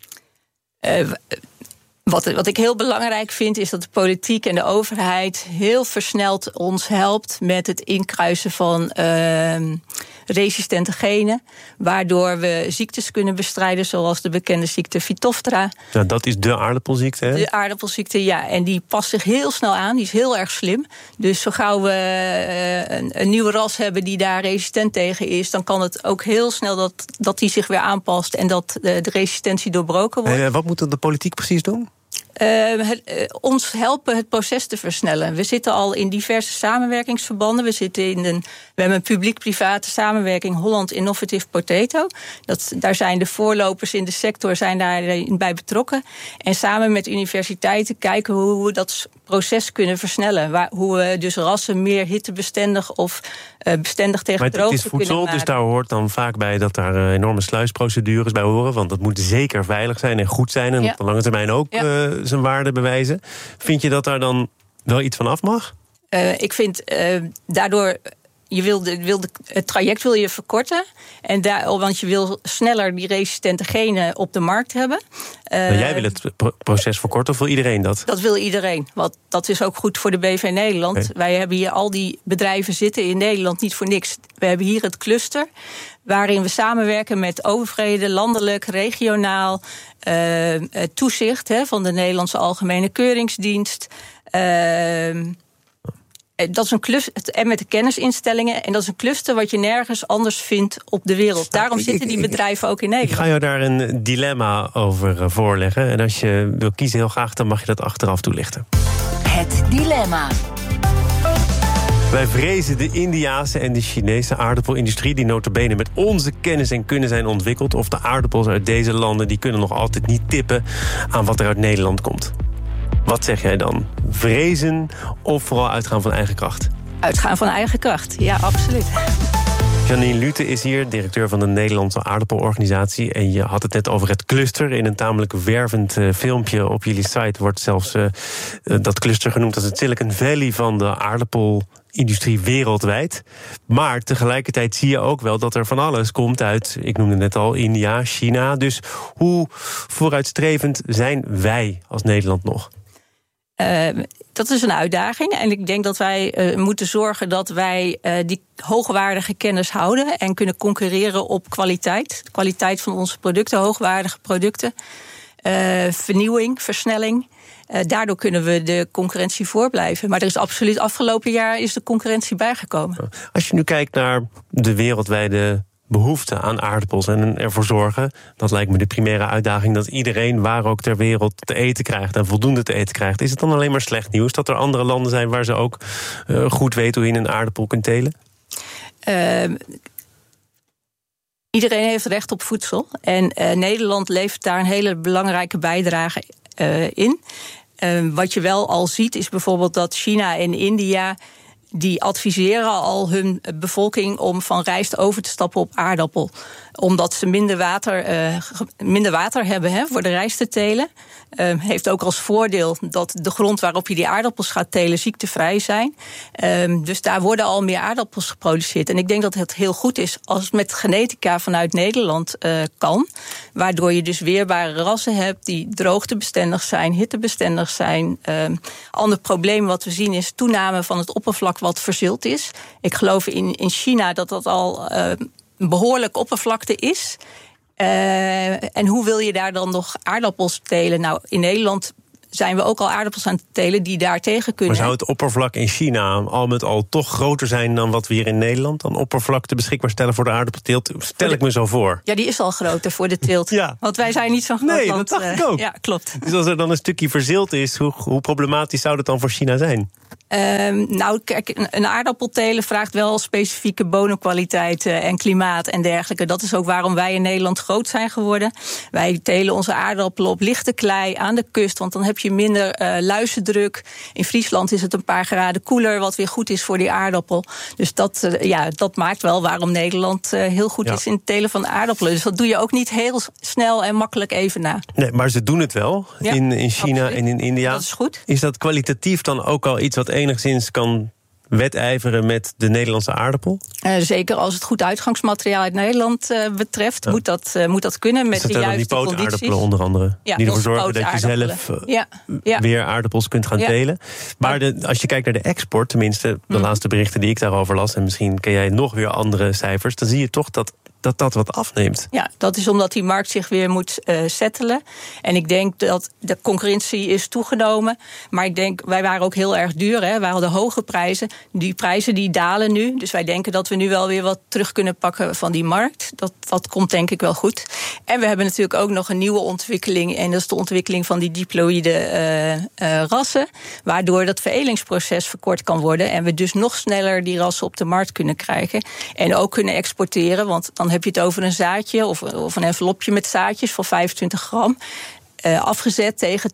Wat ik heel belangrijk vind, is dat de politiek en de overheid heel versneld ons helpt met het inkruisen van resistente genen, waardoor we ziektes kunnen bestrijden, zoals de bekende ziekte Phytophthora. Ja, dat is de aardappelziekte, hè? De aardappelziekte, ja. En die past zich heel snel aan, die is heel erg slim. Dus zo gauw we een nieuwe ras hebben die daar resistent tegen is, dan kan het ook heel snel dat die zich weer aanpast en dat de resistentie doorbroken wordt. En wat moet de politiek precies doen? Ons helpen het proces te versnellen. We zitten al in diverse samenwerkingsverbanden. We hebben een publiek-private samenwerking Holland Innovative Potato. Daar zijn de voorlopers in de sector daarbij betrokken. En samen met universiteiten kijken hoe we dat proces kunnen versnellen. Hoe we dus rassen meer hittebestendig of bestendig tegen droogte kunnen maken. Maar het is voedsel, dus daar hoort dan vaak bij dat daar enorme sluisprocedures bij horen. Want dat moet zeker veilig zijn en goed zijn. En op de lange termijn ook zijn waarde bewijzen. Vind je dat daar dan wel iets van af mag? Ik vind daardoor, het traject wil je verkorten. Want je wil sneller die resistente genen op de markt hebben. Jij wil het proces verkorten of wil iedereen dat? Dat wil iedereen. Want dat is ook goed voor de BV Nederland. Okay. Wij hebben hier al die bedrijven zitten in Nederland niet voor niks. We hebben hier het cluster, waarin we samenwerken met overheden, landelijk, regionaal, toezicht van de Nederlandse Algemene Keuringsdienst. Dat is een cluster, en met de kennisinstellingen. En dat is een cluster wat je nergens anders vindt op de wereld. Daarom zitten die bedrijven ook in Nederland. Ik ga jou daar een dilemma over voorleggen. En als je wil kiezen heel graag, dan mag je dat achteraf toelichten. Het dilemma. Wij vrezen de Indiase en de Chinese aardappelindustrie, die nota bene met onze kennis en kunnen zijn ontwikkeld. Of de aardappels uit deze landen, die kunnen nog altijd niet tippen aan wat er uit Nederland komt. Wat zeg jij dan? Vrezen of vooral uitgaan van eigen kracht? Uitgaan van eigen kracht, ja, absoluut. Janine Lute is hier, directeur van de Nederlandse aardappelorganisatie. En je had het net over het cluster. In een tamelijk wervend filmpje op jullie site wordt zelfs dat cluster genoemd als het Silicon Valley van de aardappelindustrie wereldwijd. Maar tegelijkertijd zie je ook wel dat er van alles komt uit, ik noemde net al, India, China. Dus hoe vooruitstrevend zijn wij als Nederland nog? Dat is een uitdaging. En ik denk dat wij moeten zorgen dat wij die hoogwaardige kennis houden en kunnen concurreren op kwaliteit. De kwaliteit van onze producten, hoogwaardige producten. Vernieuwing, versnelling. Daardoor kunnen we de concurrentie voorblijven. Maar er is absoluut afgelopen jaar is de concurrentie bijgekomen. Als je nu kijkt naar de wereldwijde behoefte aan aardappels en ervoor zorgen, dat lijkt me de primaire uitdaging, dat iedereen waar ook ter wereld te eten krijgt en voldoende te eten krijgt. Is het dan alleen maar slecht nieuws dat er andere landen zijn waar ze ook goed weten hoe je een aardappel kunt telen? Iedereen heeft recht op voedsel en Nederland levert daar een hele belangrijke bijdrage in. Wat je wel al ziet is bijvoorbeeld dat China en India, die adviseren al hun bevolking om van rijst over te stappen op aardappel. Omdat ze minder water hebben voor de rijst te telen. Heeft ook als voordeel dat de grond waarop je die aardappels gaat telen ziektevrij zijn. Dus daar worden al meer aardappels geproduceerd. En ik denk dat het heel goed is als het met genetica vanuit Nederland kan. Waardoor je dus weerbare rassen hebt die droogtebestendig zijn, hittebestendig zijn. Ander probleem wat we zien is toename van het oppervlak wat verzild is. Ik geloof in China dat al een behoorlijk oppervlakte is. En hoe wil je daar dan nog aardappels telen? Nou, in Nederland zijn we ook al aardappels aan het telen die daar tegen kunnen. Maar zou het oppervlak in China al met al toch groter zijn dan wat we hier in Nederland dan oppervlakte beschikbaar stellen voor de aardappelteelt? Stel ik me zo voor. Ja, die is al groter voor de teelt. Ja. Want wij zijn niet zo'n groot land. Nee, dat dacht ik ook. Ja, klopt. Dus als er dan een stukje verzild is, hoe problematisch zou dat dan voor China zijn? Nou, kijk, een aardappel telen vraagt wel specifieke bodemkwaliteiten en klimaat en dergelijke. Dat is ook waarom wij in Nederland groot zijn geworden. Wij telen onze aardappelen op lichte klei aan de kust, want dan heb je minder luizendruk. In Friesland is het een paar graden koeler, wat weer goed is voor die aardappel. Dus dat maakt wel waarom Nederland heel goed is in het telen van aardappelen. Dus dat doe je ook niet heel snel en makkelijk even na. Nee, maar ze doen het wel in China absoluut. En in India. Dat is goed. Is dat kwalitatief dan ook al iets wat enigszins kan wedijveren met de Nederlandse aardappel? Zeker als het goed uitgangsmateriaal uit Nederland betreft, moet dat kunnen met de juiste condities. Die pootaardappelen onder andere, die ervoor zorgen dat je zelf weer aardappels kunt gaan telen. Maar als je kijkt naar de export, tenminste de laatste berichten die ik daarover las, en misschien ken jij nog weer andere cijfers, dan zie je toch dat wat afneemt. Ja, dat is omdat die markt zich weer moet settelen. En ik denk dat de concurrentie is toegenomen. Maar ik denk, wij waren ook heel erg duur. Wij hadden hoge prijzen. Die prijzen die dalen nu. Dus wij denken dat we nu wel weer wat terug kunnen pakken van die markt. Dat komt denk ik wel goed. En we hebben natuurlijk ook nog een nieuwe ontwikkeling. En dat is de ontwikkeling van die diploïde rassen. Waardoor dat veredelingsproces verkort kan worden. En we dus nog sneller die rassen op de markt kunnen krijgen. En ook kunnen exporteren. Want dan heb je het over een zaadje of een envelopje met zaadjes van 25 gram. Afgezet tegen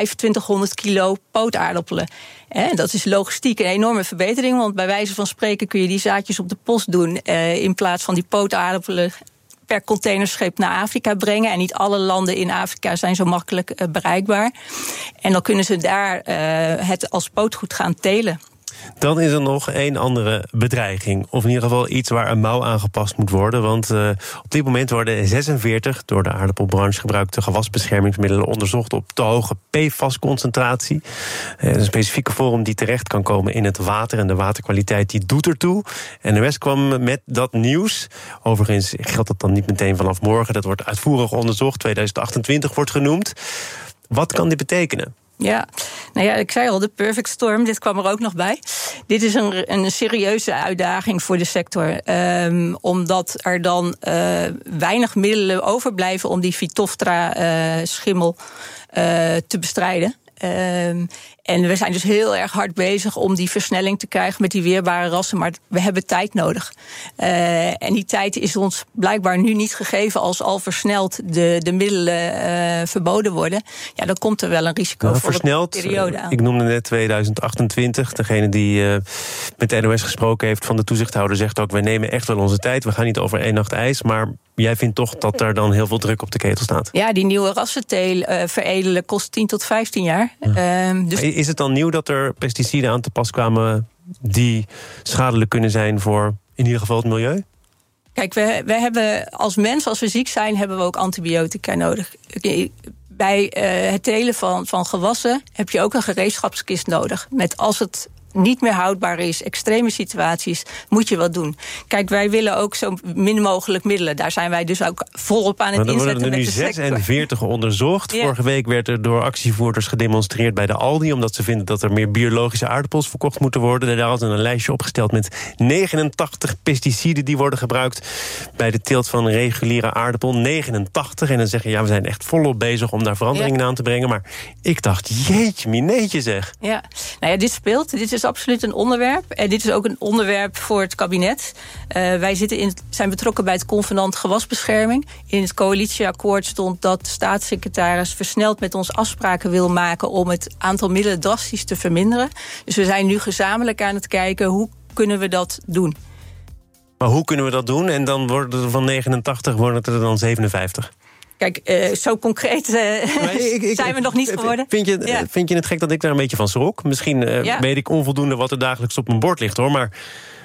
2500 kilo pootaardappelen. En dat is logistiek een enorme verbetering. Want bij wijze van spreken kun je die zaadjes op de post doen in plaats van die pootaardappelen per containerschip naar Afrika brengen. En niet alle landen in Afrika zijn zo makkelijk bereikbaar. En dan kunnen ze daar het als pootgoed gaan telen. Dan is er nog één andere bedreiging. Of in ieder geval iets waar een mouw aangepast moet worden. Want op dit moment worden 46 door de aardappelbranche gebruikte gewasbeschermingsmiddelen onderzocht op te hoge PFAS-concentratie. Een specifieke vorm die terecht kan komen in het water. En de waterkwaliteit die doet ertoe. En de NOS kwam met dat nieuws. Overigens geldt dat dan niet meteen vanaf morgen. Dat wordt uitvoerig onderzocht. 2028 wordt genoemd. Wat kan dit betekenen? Ja, nou ja, ik zei al, de perfect storm, dit kwam er ook nog bij. Dit is een serieuze uitdaging voor de sector. Omdat er dan weinig middelen overblijven om die Phytophthora-schimmel te bestrijden. En we zijn dus heel erg hard bezig om die versnelling te krijgen met die weerbare rassen. Maar we hebben tijd nodig. En die tijd is ons blijkbaar nu niet gegeven als al versneld de middelen verboden worden. Ja, dan komt er wel een risico voor versneld, de periode aan. Ik noemde net 2028. Degene die met de NOS gesproken heeft van de toezichthouder zegt ook, wij nemen echt wel onze tijd. We gaan niet over 1 nacht ijs, maar jij vindt toch dat er dan heel veel druk op de ketel staat? Ja, die nieuwe rassenteel veredelen kost 10 tot 15 jaar. Ja. Dus is het dan nieuw dat er pesticiden aan te pas kwamen die schadelijk kunnen zijn voor in ieder geval het milieu? Kijk, we hebben als mens, als we ziek zijn, hebben we ook antibiotica nodig. Bij het telen van gewassen heb je ook een gereedschapskist nodig. Met als het niet meer houdbaar is, extreme situaties, moet je wat doen. Kijk, wij willen ook zo min mogelijk middelen. Daar zijn wij dus ook volop aan het inzetten. Maar er worden er nu 46 onderzocht. Ja. Vorige week werd er door actievoerders gedemonstreerd bij de Aldi, omdat ze vinden dat er meer biologische aardappels verkocht moeten worden. Daar hadden een lijstje opgesteld met 89 pesticiden die worden gebruikt bij de teelt van een reguliere aardappel. 89. En dan zeggen, ja, we zijn echt volop bezig om daar veranderingen aan te brengen. Maar ik dacht, jeetje mineetje zeg. Ja, nou ja, dit speelt. Dit is absoluut een onderwerp. En dit is ook een onderwerp voor het kabinet. Wij zijn betrokken bij het convenant gewasbescherming. In het coalitieakkoord stond dat de staatssecretaris versneld met ons afspraken wil maken om het aantal middelen drastisch te verminderen. Dus we zijn nu gezamenlijk aan het kijken hoe kunnen we dat doen. Maar hoe kunnen we dat doen? En dan worden er van 89 worden er dan 57. Kijk, zo concreet zijn we nog niet geworden. Vind je het gek dat ik daar een beetje van schrok? Misschien weet ik onvoldoende wat er dagelijks op mijn bord ligt, hoor. Maar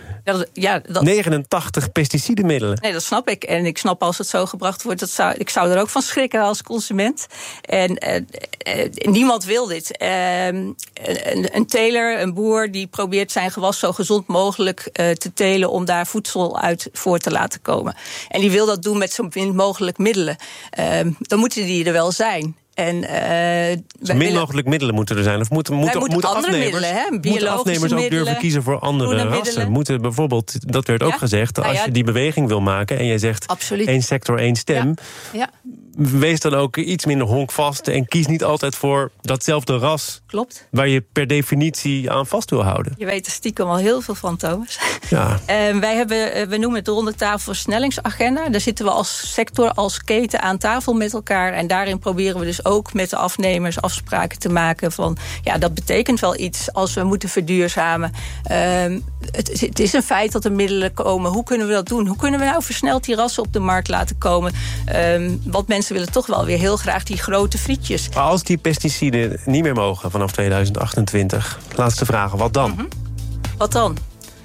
89 pesticidenmiddelen. Nee, dat snap ik. En ik snap als het zo gebracht wordt, ik zou er ook van schrikken als consument. En niemand wil dit. Een teler, een boer, die probeert zijn gewas zo gezond mogelijk te telen om daar voedsel uit voor te laten komen. En die wil dat doen met zo min mogelijk middelen. Dan moeten die er wel zijn. Zo min mogelijk middelen moeten er zijn. Of moeten afnemers ook durven kiezen voor andere rassen? Moeten bijvoorbeeld, dat werd ook gezegd, als je die beweging wil maken en jij zegt absoluut. 1 sector, 1 stem. Ja. Wees dan ook iets minder honkvast en kies niet altijd voor datzelfde ras. Klopt. Waar je per definitie aan vast wil houden. Je weet er stiekem al heel veel van, Thomas. Ja. We noemen het de ronde tafel versnellingsagenda. Daar zitten we als sector, als keten aan tafel met elkaar. En daarin proberen we dus ook met de afnemers afspraken te maken van, dat betekent wel iets als we moeten verduurzamen. Het is een feit dat er middelen komen. Hoe kunnen we dat doen? Hoe kunnen we nou versneld die rassen op de markt laten komen? Want mensen willen toch wel weer heel graag die grote frietjes. Maar als die pesticiden niet meer mogen vanaf 2028, laatste vraag, wat dan? Mm-hmm. Wat dan?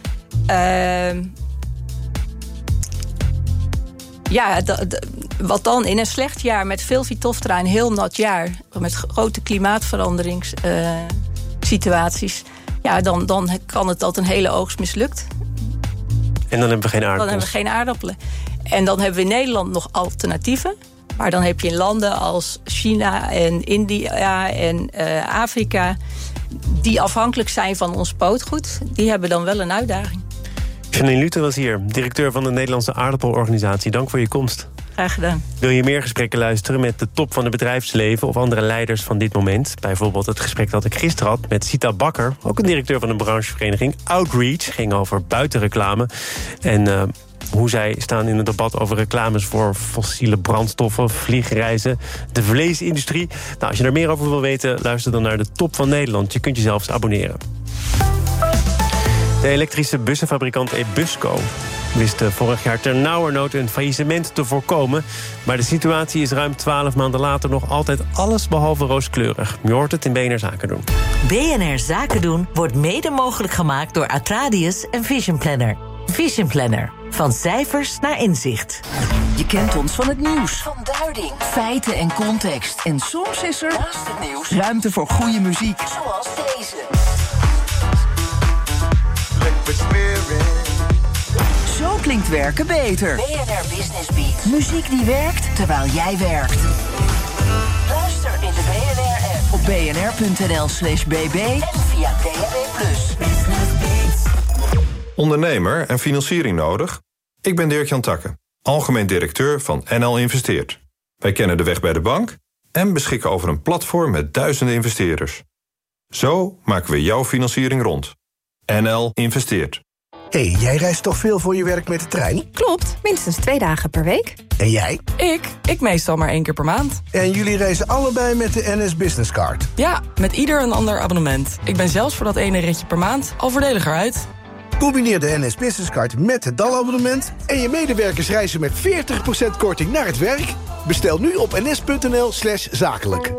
Wat dan? In een slecht jaar met veel Phytophthora, een heel nat jaar, met grote klimaatveranderingssituaties, dan kan het dat een hele oogst mislukt. En dan hebben we geen aardappelen. Dan hebben we geen aardappelen. En dan hebben we in Nederland nog alternatieven. Maar dan heb je in landen als China en India en Afrika, die afhankelijk zijn van ons spootgoed, die hebben dan wel een uitdaging. Janine Luther was hier, directeur van de Nederlandse aardappelorganisatie. Dank voor je komst. Graag gedaan. Wil je meer gesprekken luisteren met de top van het bedrijfsleven of andere leiders van dit moment? Bijvoorbeeld het gesprek dat ik gisteren had met Sita Bakker, ook een directeur van de branchevereniging Outreach. Ging over buitenreclame en hoe zij staan in het debat over reclames voor fossiele brandstoffen, vliegreizen, de vleesindustrie. Nou, als je er meer over wil weten, luister dan naar de Top van Nederland. Je kunt je zelfs abonneren. De elektrische bussenfabrikant Ebusco wist vorig jaar ternauwernood een faillissement te voorkomen. Maar de situatie is ruim 12 maanden later nog altijd alles behalve rooskleurig. Je hoort het in BNR Zaken doen. BNR Zaken doen wordt mede mogelijk gemaakt door Atradius en Vision Planner. Vision Planner. Van cijfers naar inzicht. Je kent ons van het nieuws. Van duiding, feiten en context. En soms is er, naast het nieuws, ruimte voor goede muziek. Zoals deze. Zo klinkt werken beter. BNR Business Beat. Muziek die werkt terwijl jij werkt. Luister in de BNR-app op bnr.nl/bb en via DAB+. Ondernemer en financiering nodig? Ik ben Dirk-Jan Takke, algemeen directeur van NL Investeert. Wij kennen de weg bij de bank en beschikken over een platform met duizenden investeerders. Zo maken we jouw financiering rond. NL Investeert. Hey, jij reist toch veel voor je werk met de trein? Klopt, minstens 2 dagen per week. En jij? Ik meestal maar 1 keer per maand. En jullie reizen allebei met de NS Business Card? Ja, met ieder een ander abonnement. Ik ben zelfs voor dat ene ritje per maand al voordeliger uit. Combineer de NS Business Card met het DAL-abonnement en je medewerkers reizen met 40% korting naar het werk. Bestel nu op ns.nl/zakelijk.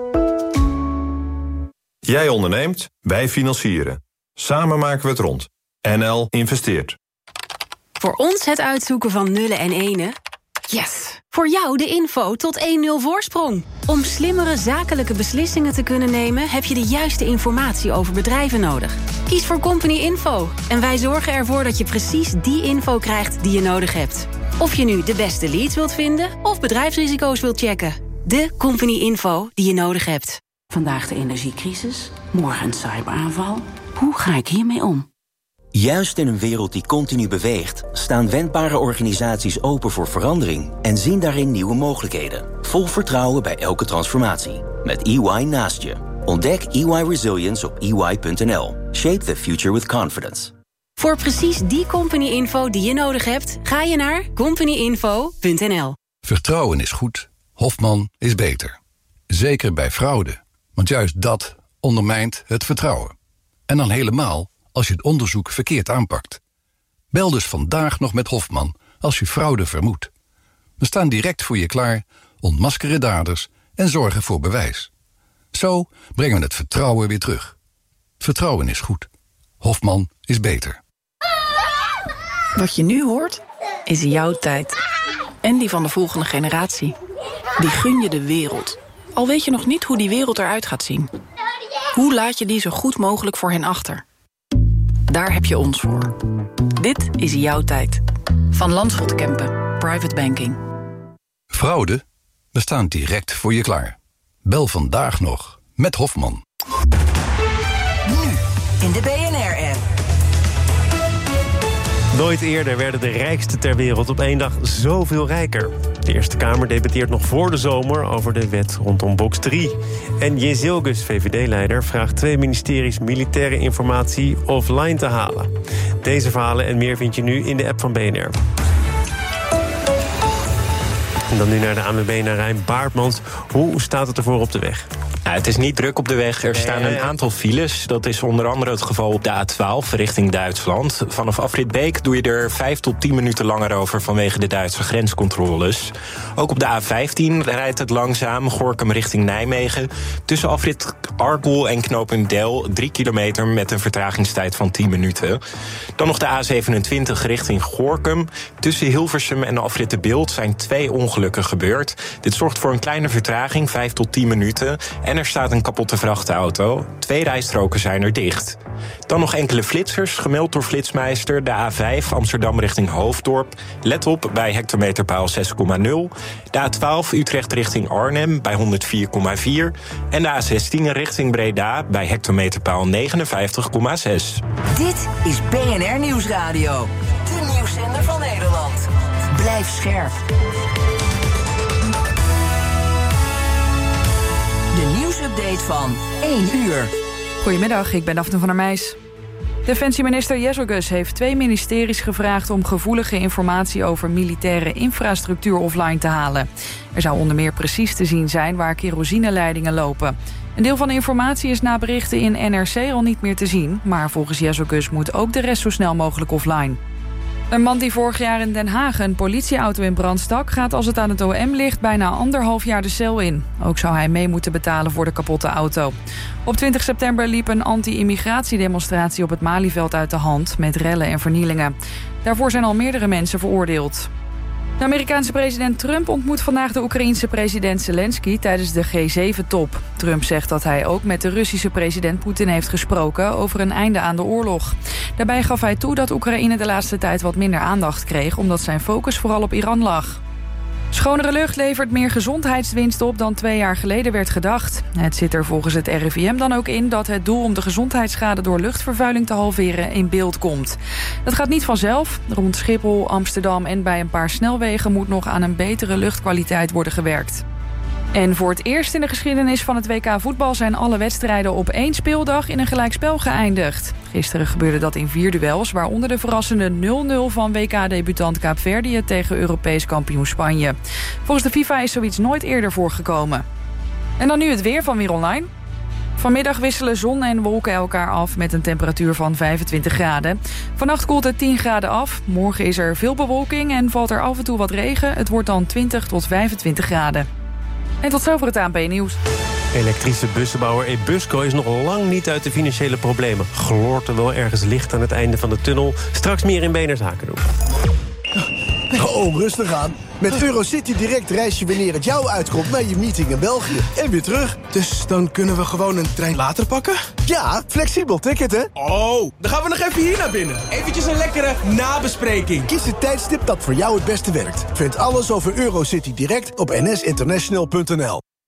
Jij onderneemt, wij financieren. Samen maken we het rond. NL Investeert. Voor ons het uitzoeken van nullen en enen. Yes! Voor jou de info tot 1-0 voorsprong. Om slimmere zakelijke beslissingen te kunnen nemen, heb je de juiste informatie over bedrijven nodig. Kies voor Company Info en wij zorgen ervoor dat je precies die info krijgt die je nodig hebt. Of je nu de beste leads wilt vinden of bedrijfsrisico's wilt checken. De Company Info die je nodig hebt. Vandaag de energiecrisis, morgen een cyberaanval. Hoe ga ik hiermee om? Juist in een wereld die continu beweegt, staan wendbare organisaties open voor verandering en zien daarin nieuwe mogelijkheden. Vol vertrouwen bij elke transformatie. Met EY naast je. Ontdek EY Resilience op ey.nl. Shape the future with confidence. Voor precies die company-info die je nodig hebt, ga je naar companyinfo.nl. Vertrouwen is goed, Hofman is beter. Zeker bij fraude, want juist dat ondermijnt het vertrouwen. En dan helemaal als je het onderzoek verkeerd aanpakt. Bel dus vandaag nog met Hofman als je fraude vermoedt. We staan direct voor je klaar, ontmaskeren daders en zorgen voor bewijs. Zo brengen we het vertrouwen weer terug. Vertrouwen is goed. Hofman is beter. Wat je nu hoort, is jouw tijd. En die van de volgende generatie. Die gun je de wereld. Al weet je nog niet hoe die wereld eruit gaat zien. Hoe laat je die zo goed mogelijk voor hen achter? Daar heb je ons voor. Dit is jouw tijd. Van Landschot Kempen, Private Banking. Fraude? We staan direct voor je klaar. Bel vandaag nog met Hofman. Nu in de BNR-app. Nooit eerder werden de rijksten ter wereld op één dag zoveel rijker. De Eerste Kamer debatteert nog voor de zomer over de wet rondom box 3. En Jezilgus, VVD-leider, vraagt 2 ministeries militaire informatie offline te halen. Deze verhalen en meer vind je nu in de app van BNR. En dan nu naar de ANWB, naar Rijn Baartmans. Hoe staat het ervoor op de weg? Ja, het is niet druk op de weg. Er staan een aantal files. Dat is onder andere het geval op de A12 richting Duitsland. Vanaf afrit Beek doe je er 5 tot 10 minuten langer over vanwege de Duitse grenscontroles. Ook op de A15 rijdt het langzaam, Gorinchem richting Nijmegen. Tussen afrit Arkel en knooppunt Del 3 kilometer met een vertragingstijd van 10 minuten. Dan nog de A27 richting Gorinchem. Tussen Hilversum en afrit De Bilt zijn 2 ongelukken gebeurd. Dit zorgt voor een kleine vertraging, 5 tot 10 minuten. En er staat een kapotte vrachtauto. 2 rijstroken zijn er dicht. Dan nog enkele flitsers, gemeld door Flitsmeister. De A5 Amsterdam richting Hoofddorp. Let op bij hectometerpaal 6,0. De A12 Utrecht richting Arnhem bij 104,4. En de A16 richting Breda bij hectometerpaal 59,6. Dit is BNR Nieuwsradio. De nieuwszender van Nederland. Blijf scherp. De nieuwsupdate van 1 uur. Goedemiddag, ik ben Daphne van der Meijs. Defensieminister Jezilgus heeft 2 ministeries gevraagd om gevoelige informatie over militaire infrastructuur offline te halen. Er zou onder meer precies te zien zijn waar kerosineleidingen lopen. Een deel van de informatie is na berichten in NRC al niet meer te zien, maar volgens Jezilgus moet ook de rest zo snel mogelijk offline. Een man die vorig jaar in Den Haag een politieauto in brand stak, gaat als het aan het OM ligt bijna 1,5 jaar de cel in. Ook zou hij mee moeten betalen voor de kapotte auto. Op 20 september liep een anti-immigratiedemonstratie op het Malieveld uit de hand met rellen en vernielingen. Daarvoor zijn al meerdere mensen veroordeeld. De Amerikaanse president Trump ontmoet vandaag de Oekraïense president Zelensky tijdens de G7-top. Trump zegt dat hij ook met de Russische president Poetin heeft gesproken over een einde aan de oorlog. Daarbij gaf hij toe dat Oekraïne de laatste tijd wat minder aandacht kreeg, omdat zijn focus vooral op Iran lag. Schonere lucht levert meer gezondheidswinst op dan 2 jaar geleden werd gedacht. Het zit er volgens het RIVM dan ook in dat het doel om de gezondheidsschade door luchtvervuiling te halveren in beeld komt. Dat gaat niet vanzelf. Rond Schiphol, Amsterdam en bij een paar snelwegen moet nog aan een betere luchtkwaliteit worden gewerkt. En voor het eerst in de geschiedenis van het WK voetbal zijn alle wedstrijden op 1 speeldag in een gelijkspel geëindigd. Gisteren gebeurde dat in 4 duels, waaronder de verrassende 0-0 van WK-debutant Kaapverdië tegen Europees kampioen Spanje. Volgens de FIFA is zoiets nooit eerder voorgekomen. En dan nu het weer van Weer Online. Vanmiddag wisselen zon en wolken elkaar af met een temperatuur van 25 graden. Vannacht koelt het 10 graden af. Morgen is er veel bewolking en valt er af en toe wat regen. Het wordt dan 20 tot 25 graden. En tot zover het ANP-nieuws. Elektrische bussenbouwer Ebusco is nog lang niet uit de financiële problemen. Gloort er wel ergens licht aan het einde van de tunnel. Straks meer in BNR Zaken doen. Oh, rustig aan. Met Eurocity Direct reis je wanneer het jou uitkomt naar je meeting in België. En weer terug. Dus dan kunnen we gewoon een trein later pakken? Ja, flexibel ticket, hè? Oh, dan gaan we nog even hier naar binnen. Eventjes een lekkere nabespreking. Kies het tijdstip dat voor jou het beste werkt. Vind alles over Eurocity Direct op nsinternational.nl.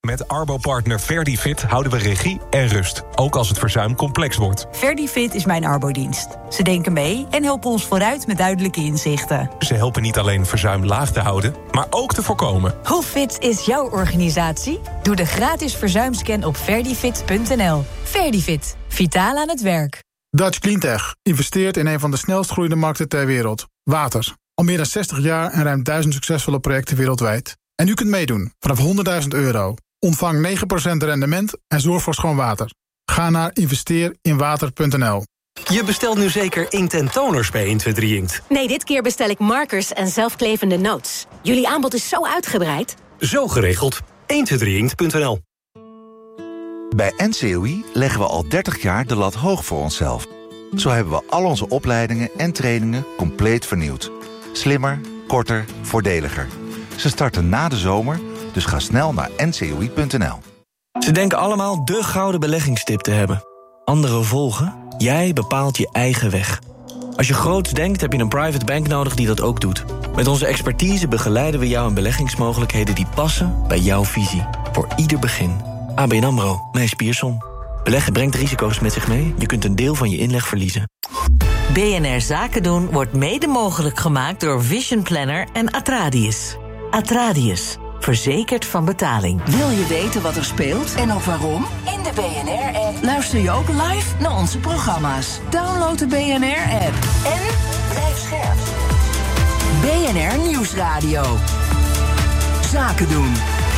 Met Arbo-partner Verdifit houden we regie en rust, ook als het verzuim complex wordt. Verdifit is mijn arbodienst. Ze denken mee en helpen ons vooruit met duidelijke inzichten. Ze helpen niet alleen verzuim laag te houden, maar ook te voorkomen. Hoe fit is jouw organisatie? Doe de gratis verzuimscan op verdifit.nl. Verdifit, vitaal aan het werk. Dutch Cleantech investeert in een van de snelst groeiende markten ter wereld. Water. Al meer dan 60 jaar en ruim 1000 succesvolle projecten wereldwijd. En u kunt meedoen vanaf €100.000. Ontvang 9% rendement en zorg voor schoon water. Ga naar investeerinwater.nl. Je bestelt nu zeker inkt en toners bij 123 Inkt. Nee, dit keer bestel ik markers en zelfklevende notes. Jullie aanbod is zo uitgebreid. Zo geregeld. 123inkt.nl. Bij NCOI leggen we al 30 jaar de lat hoog voor onszelf. Zo hebben we al onze opleidingen en trainingen compleet vernieuwd. Slimmer, korter, voordeliger. Ze starten na de zomer, dus ga snel naar ncoi.nl. Ze denken allemaal de gouden beleggingstip te hebben. Anderen volgen. Jij bepaalt je eigen weg. Als je groots denkt, heb je een private bank nodig die dat ook doet. Met onze expertise begeleiden we jou in beleggingsmogelijkheden die passen bij jouw visie. Voor ieder begin. ABN AMRO, Mees Pierson. Beleggen brengt risico's met zich mee. Je kunt een deel van je inleg verliezen. BNR Zaken doen wordt mede mogelijk gemaakt door Vision Planner en Atradius. Atradius, verzekerd van betaling. Wil je weten wat er speelt en ook waarom? In de BNR-app luister je ook live naar onze programma's. Download de BNR-app en blijf scherp. BNR Nieuwsradio. Zaken doen.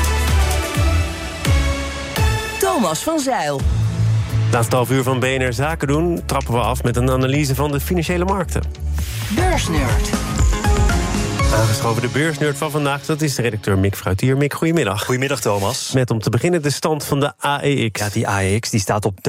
Thomas van Zeil. Laatste half uur van BNR Zaken doen trappen we af met een analyse van de financiële markten. Beursnerd. Aangeschoven de beursnerd van vandaag, dat is de redacteur Mick Fruitier. Mick, goedemiddag. Goedemiddag, Thomas. Met om te beginnen de stand van de AEX. Ja, die AEX die staat op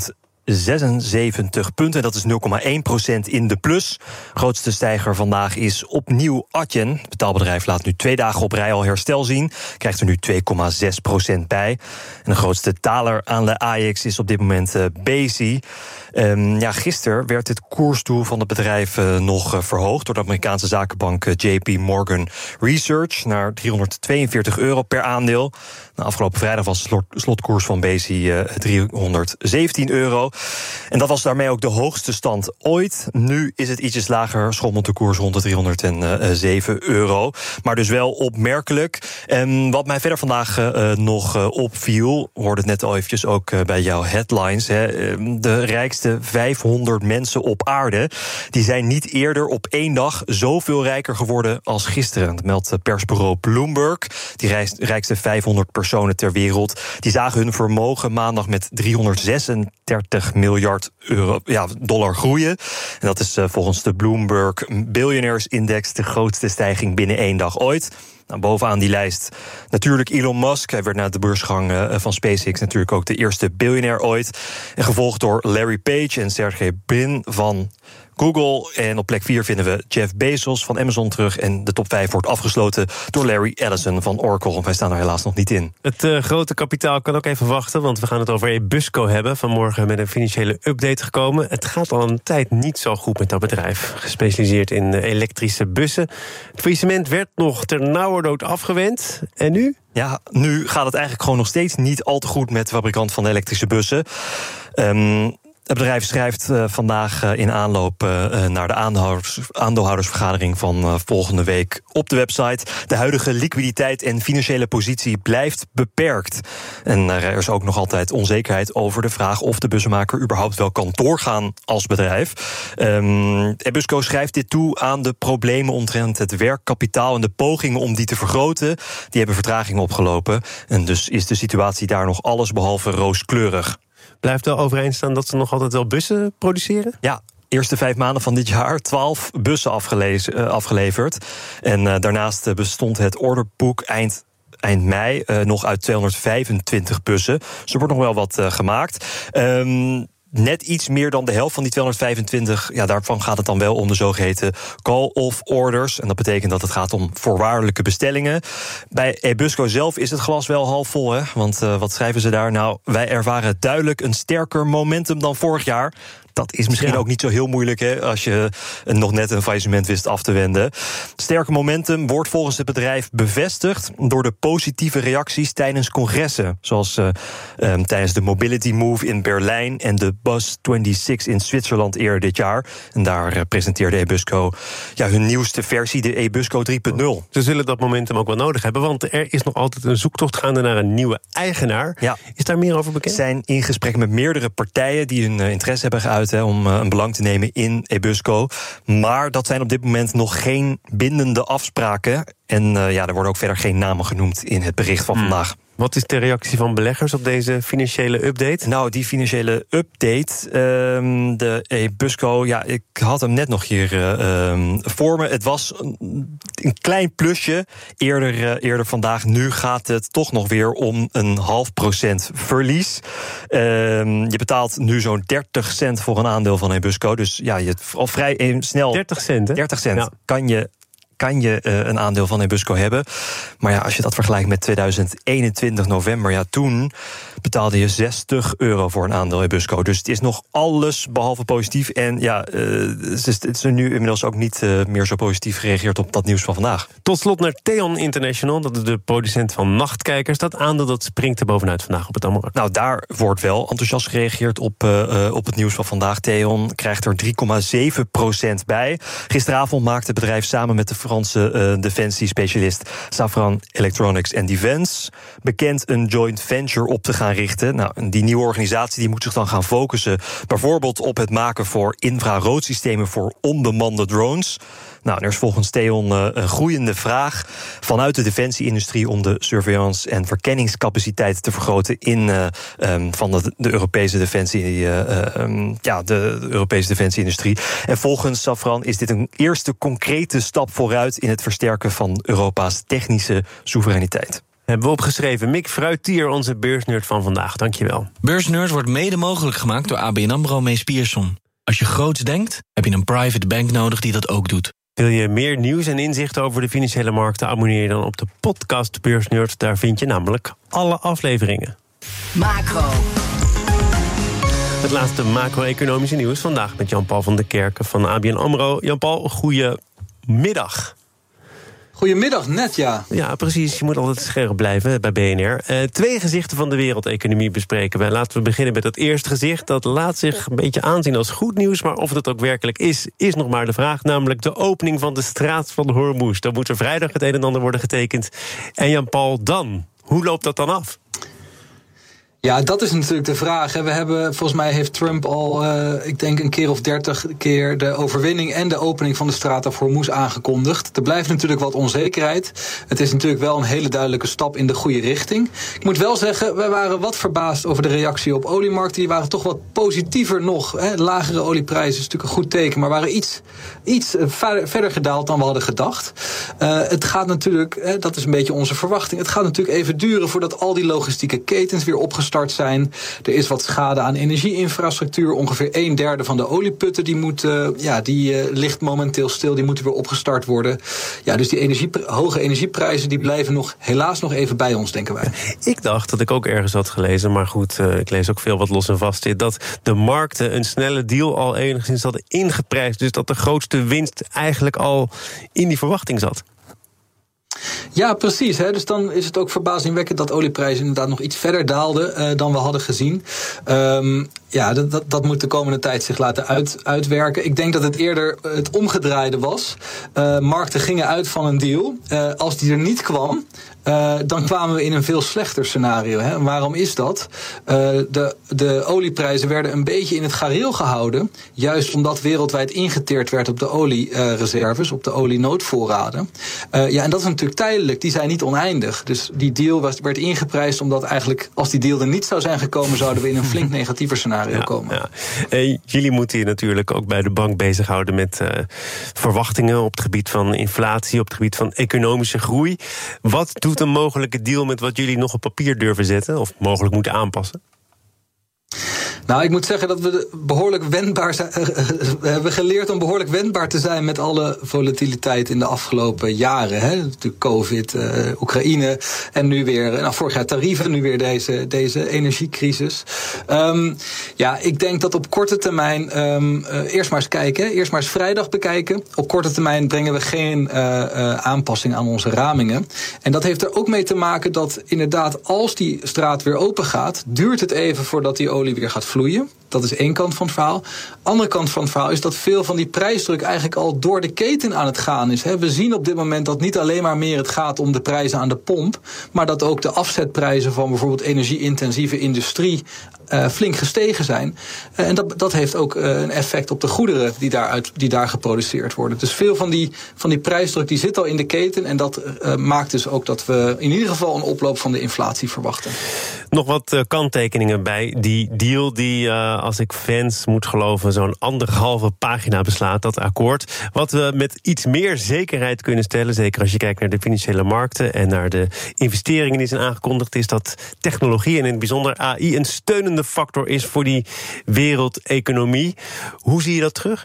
1076 punten. Dat is 0,1% in de plus. Grootste stijger vandaag is opnieuw Adyen. Het betaalbedrijf laat nu 2 dagen op rij al herstel zien. Krijgt er nu 2,6% bij. En de grootste daler aan de AEX is op dit moment Besi. Gisteren werd het koersdoel van het bedrijf nog verhoogd door de Amerikaanse zakenbank JP Morgan Research naar €342 per aandeel. Afgelopen vrijdag was de slotkoers van Besi €317. En dat was daarmee ook de hoogste stand ooit. Nu is het ietsjes lager, schommelt de koers rond de €307. Maar dus wel opmerkelijk. En wat mij verder vandaag nog opviel, hoorde het net al eventjes ook bij jouw headlines. De rijkste 500 mensen op aarde, die zijn niet eerder op 1 dag zoveel rijker geworden als gisteren. Dat meldt persbureau Bloomberg. Die rijkste 500 personen ter wereld, die zagen hun vermogen maandag met $336 miljard dollar groeien. En dat is volgens de Bloomberg Billionaires Index de grootste stijging binnen 1 dag ooit. Bovenaan die lijst natuurlijk Elon Musk. Hij werd na de beursgang van SpaceX natuurlijk ook de eerste biljonair ooit. En gevolgd door Larry Page en Sergey Brin van Google. En op plek 4 vinden we Jeff Bezos van Amazon terug. En de top 5 wordt afgesloten door Larry Ellison van Oracle. Wij staan er helaas nog niet in. Het grote kapitaal kan ook even wachten, want we gaan het over Ebusco hebben. Vanmorgen met een financiële update gekomen. Het gaat al een tijd niet zo goed met dat bedrijf. Gespecialiseerd in elektrische bussen. Het faillissement werd nog ternauwernood afgewend. En nu? Ja, nu gaat het eigenlijk gewoon nog steeds niet al te goed met de fabrikant van de elektrische bussen. Het bedrijf schrijft vandaag in aanloop naar de aandeelhoudersvergadering van volgende week op de website: de huidige liquiditeit en financiële positie blijft beperkt. En er is ook nog altijd onzekerheid over de vraag of de bussenmaker überhaupt wel kan doorgaan als bedrijf. Ebusco schrijft dit toe aan de problemen omtrent het werkkapitaal en de pogingen om die te vergroten. Die hebben vertragingen opgelopen. En dus is de situatie daar nog allesbehalve rooskleurig. Blijft wel overeind staan dat ze nog altijd wel bussen produceren? Ja, eerste 5 maanden van dit jaar 12 bussen afgeleverd. En daarnaast bestond het orderboek eind mei nog uit 225 bussen. Dus er wordt nog wel wat gemaakt. Net iets meer dan de helft van die 225, daarvan gaat het dan wel om de zogeheten call-off orders. En dat betekent dat het gaat om voorwaardelijke bestellingen. Bij Ebusco zelf is het glas wel half vol, hè? Want wat schrijven ze daar? Nou, wij ervaren duidelijk een sterker momentum dan vorig jaar. dat is misschien ook niet zo heel moeilijk, hè, als je nog net een faillissement wist af te wenden. Sterke momentum wordt volgens het bedrijf bevestigd door de positieve reacties tijdens congressen, zoals tijdens de Mobility Move in Berlijn en de Bus 26 in Zwitserland eerder dit jaar. En daar presenteerde Ebusco hun nieuwste versie, de Ebusco 3.0. Ze zullen dat momentum ook wel nodig hebben, want er is nog altijd een zoektocht gaande naar een nieuwe eigenaar. Ja. Is daar meer over bekend? We zijn in gesprek met meerdere partijen die hun interesse hebben geuit om een belang te nemen in Ebusco. Maar dat zijn op dit moment nog geen bindende afspraken. En er worden ook verder geen namen genoemd in het bericht van vandaag. Wat is de reactie van beleggers op deze financiële update? Nou, die financiële update, de Ebusco, ik had hem net nog hier voor me. Het was een klein plusje eerder vandaag. Nu gaat het toch nog weer om een 0,5% verlies. Je betaalt nu zo'n 30 cent voor een aandeel van Ebusco. Dus je al vrij snel... 30 cent, hè? 30 cent kan je een aandeel van Ebusco hebben. Maar als je dat vergelijkt met 2021 november... toen betaalde je €60 voor een aandeel Ebusco. Dus het is nog alles behalve positief. En het is er nu inmiddels ook niet meer zo positief gereageerd op dat nieuws van vandaag. Tot slot naar Theon International, dat is de producent van Nachtkijkers. Dat aandeel dat springt er bovenuit vandaag op het Amara. Nou, daar wordt wel enthousiast gereageerd op het nieuws van vandaag. Theon krijgt er 3,7% bij. Gisteravond maakte het bedrijf samen met de Franse defensiespecialist Safran Electronics and Defense bekend een joint venture op te gaan richten. Nou, die nieuwe organisatie die moet zich dan gaan focussen bijvoorbeeld op het maken voor infraroodsystemen voor onbemande drones. Nou, er is volgens Theon een groeiende vraag vanuit de defensieindustrie om de surveillance en verkenningscapaciteit te vergroten van de Europese defensie, de Europese defensieindustrie. En volgens Safran is dit een eerste concrete stap vooruit in het versterken van Europa's technische soevereiniteit. Hebben we opgeschreven. Mick Fruitier, onze beursnerd van vandaag. Dankjewel. Beursnerd wordt mede mogelijk gemaakt door ABN AMRO Mees Pierson. Als je groots denkt, heb je een private bank nodig die dat ook doet. Wil je meer nieuws en inzichten over de financiële markten? Abonneer je dan op de podcast Beursnerd. Daar vind je namelijk alle afleveringen. Macro. Het laatste macro-economische nieuws vandaag met Jan-Paul van der Kerken van ABN AMRO. Jan-Paul, goedemiddag. Goedemiddag, net ja. Ja, precies. Je moet altijd scherp blijven bij BNR. 2 gezichten van de wereldeconomie bespreken we. Laten we beginnen met het eerste gezicht. Dat laat zich een beetje aanzien als goed nieuws, maar of het ook werkelijk is nog maar de vraag. Namelijk de opening van de straat van Hormuz. Dan moet er vrijdag het een en ander worden getekend. En Jan-Paul, dan? Hoe loopt dat dan af? Ja, dat is natuurlijk de vraag. We hebben, volgens mij heeft Trump al, ik denk een keer of 30 keer de overwinning en de opening van de straat af Hormuz aangekondigd. Er blijft natuurlijk wat onzekerheid. Het is natuurlijk wel een hele duidelijke stap in de goede richting. Ik moet wel zeggen, wij waren wat verbaasd over de reactie op oliemarkten. Die waren toch wat positiever nog. Lagere olieprijzen is natuurlijk een goed teken, maar waren iets verder gedaald dan we hadden gedacht. Het gaat natuurlijk, dat is een beetje onze verwachting, het gaat natuurlijk even duren voordat al die logistieke ketens weer opgestart zijn. Er is wat schade aan energieinfrastructuur. Ongeveer 1/3 van de olieputten die ligt momenteel stil. Die moeten weer opgestart worden. Ja, dus die hoge energieprijzen die blijven helaas nog even bij ons, denken wij. Ik dacht dat ik ook ergens had gelezen, maar goed, ik lees ook veel wat los en vast zit, dat de markten een snelle deal al enigszins hadden ingeprijsd. Dus dat de grootste winst eigenlijk al in die verwachting zat. Ja, precies. Dus dan is het ook verbazingwekkend dat olieprijzen inderdaad nog iets verder daalden dan we hadden gezien. Dat moet de komende tijd zich laten uitwerken. Ik denk dat het eerder het omgedraaide was. Markten gingen uit van een deal. Als die er niet kwam, dan kwamen we in een veel slechter scenario. En waarom is dat? De olieprijzen werden een beetje in het gareel gehouden. Juist omdat wereldwijd ingeteerd werd op de oliereserves, op de olienoodvoorraden. En dat is natuurlijk tijdelijk. Die zijn niet oneindig. Dus die deal werd ingeprijsd omdat eigenlijk, als die deal er niet zou zijn gekomen, zouden we in een flink negatiever scenario komen. Ja. Jullie moeten je natuurlijk ook bij de bank bezighouden met verwachtingen op het gebied van inflatie, op het gebied van economische groei. Wat doet een mogelijke deal met wat jullie nog op papier durven zetten of mogelijk moeten aanpassen? Nou, ik moet zeggen dat we behoorlijk wendbaar zijn. We hebben geleerd om behoorlijk wendbaar te zijn met alle volatiliteit in de afgelopen jaren. Hè? Natuurlijk COVID, Oekraïne en nu weer, vorig jaar tarieven, nu weer deze energiecrisis. Ik denk dat op korte termijn eerst maar eens kijken. Eerst maar eens vrijdag bekijken. Op korte termijn brengen we geen aanpassing aan onze ramingen. En dat heeft er ook mee te maken dat inderdaad als die straat weer open gaat, duurt het even voordat die olie weer gaat vloeien. Dat is één kant van het verhaal. Andere kant van het verhaal is dat veel van die prijsdruk eigenlijk al door de keten aan het gaan is. We zien op dit moment dat niet alleen maar meer het gaat om de prijzen aan de pomp, maar dat ook de afzetprijzen van bijvoorbeeld energie-intensieve industrie flink gestegen zijn. En dat heeft ook een effect op de goederen die daar geproduceerd worden. Dus veel van die prijsdruk die zit al in de keten en dat maakt dus ook dat we in ieder geval een oploop van de inflatie verwachten. Nog wat kanttekeningen bij die deal die, als ik fans moet geloven, zo'n 1,5 pagina beslaat, dat akkoord. Wat we met iets meer zekerheid kunnen stellen, zeker als je kijkt naar de financiële markten en naar de investeringen die zijn aangekondigd, is dat technologie en in het bijzonder AI een steunende factor is voor die wereldeconomie. Hoe zie je dat terug?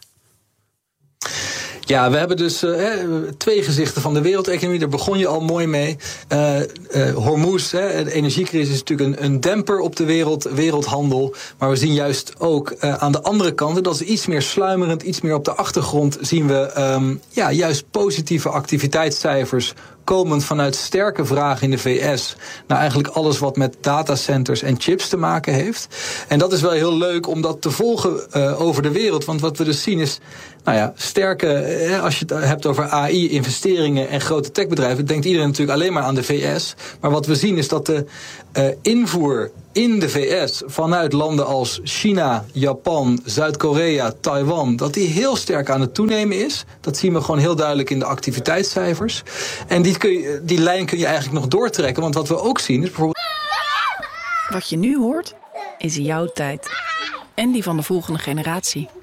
Ja, we hebben dus twee gezichten van de wereldeconomie. Daar begon je al mooi mee. Hormuz, de energiecrisis, is natuurlijk een demper op de wereldhandel. Maar we zien juist ook aan de andere kant, en dat is iets meer sluimerend, iets meer op de achtergrond, zien we juist positieve activiteitscijfers komend vanuit sterke vraag in de VS naar eigenlijk alles wat met datacenters en chips te maken heeft. En dat is wel heel leuk om dat te volgen over de wereld. Want wat we dus zien is, sterke, als je het hebt over AI, investeringen en grote techbedrijven, denkt iedereen natuurlijk alleen maar aan de VS. Maar wat we zien is dat de invoer in de VS vanuit landen als China, Japan, Zuid-Korea, Taiwan, dat die heel sterk aan het toenemen is. Dat zien we gewoon heel duidelijk in de activiteitscijfers. En die lijn kun je eigenlijk nog doortrekken. Want wat we ook zien is bijvoorbeeld... Wat je nu hoort, is jouw tijd. En die van de volgende generatie.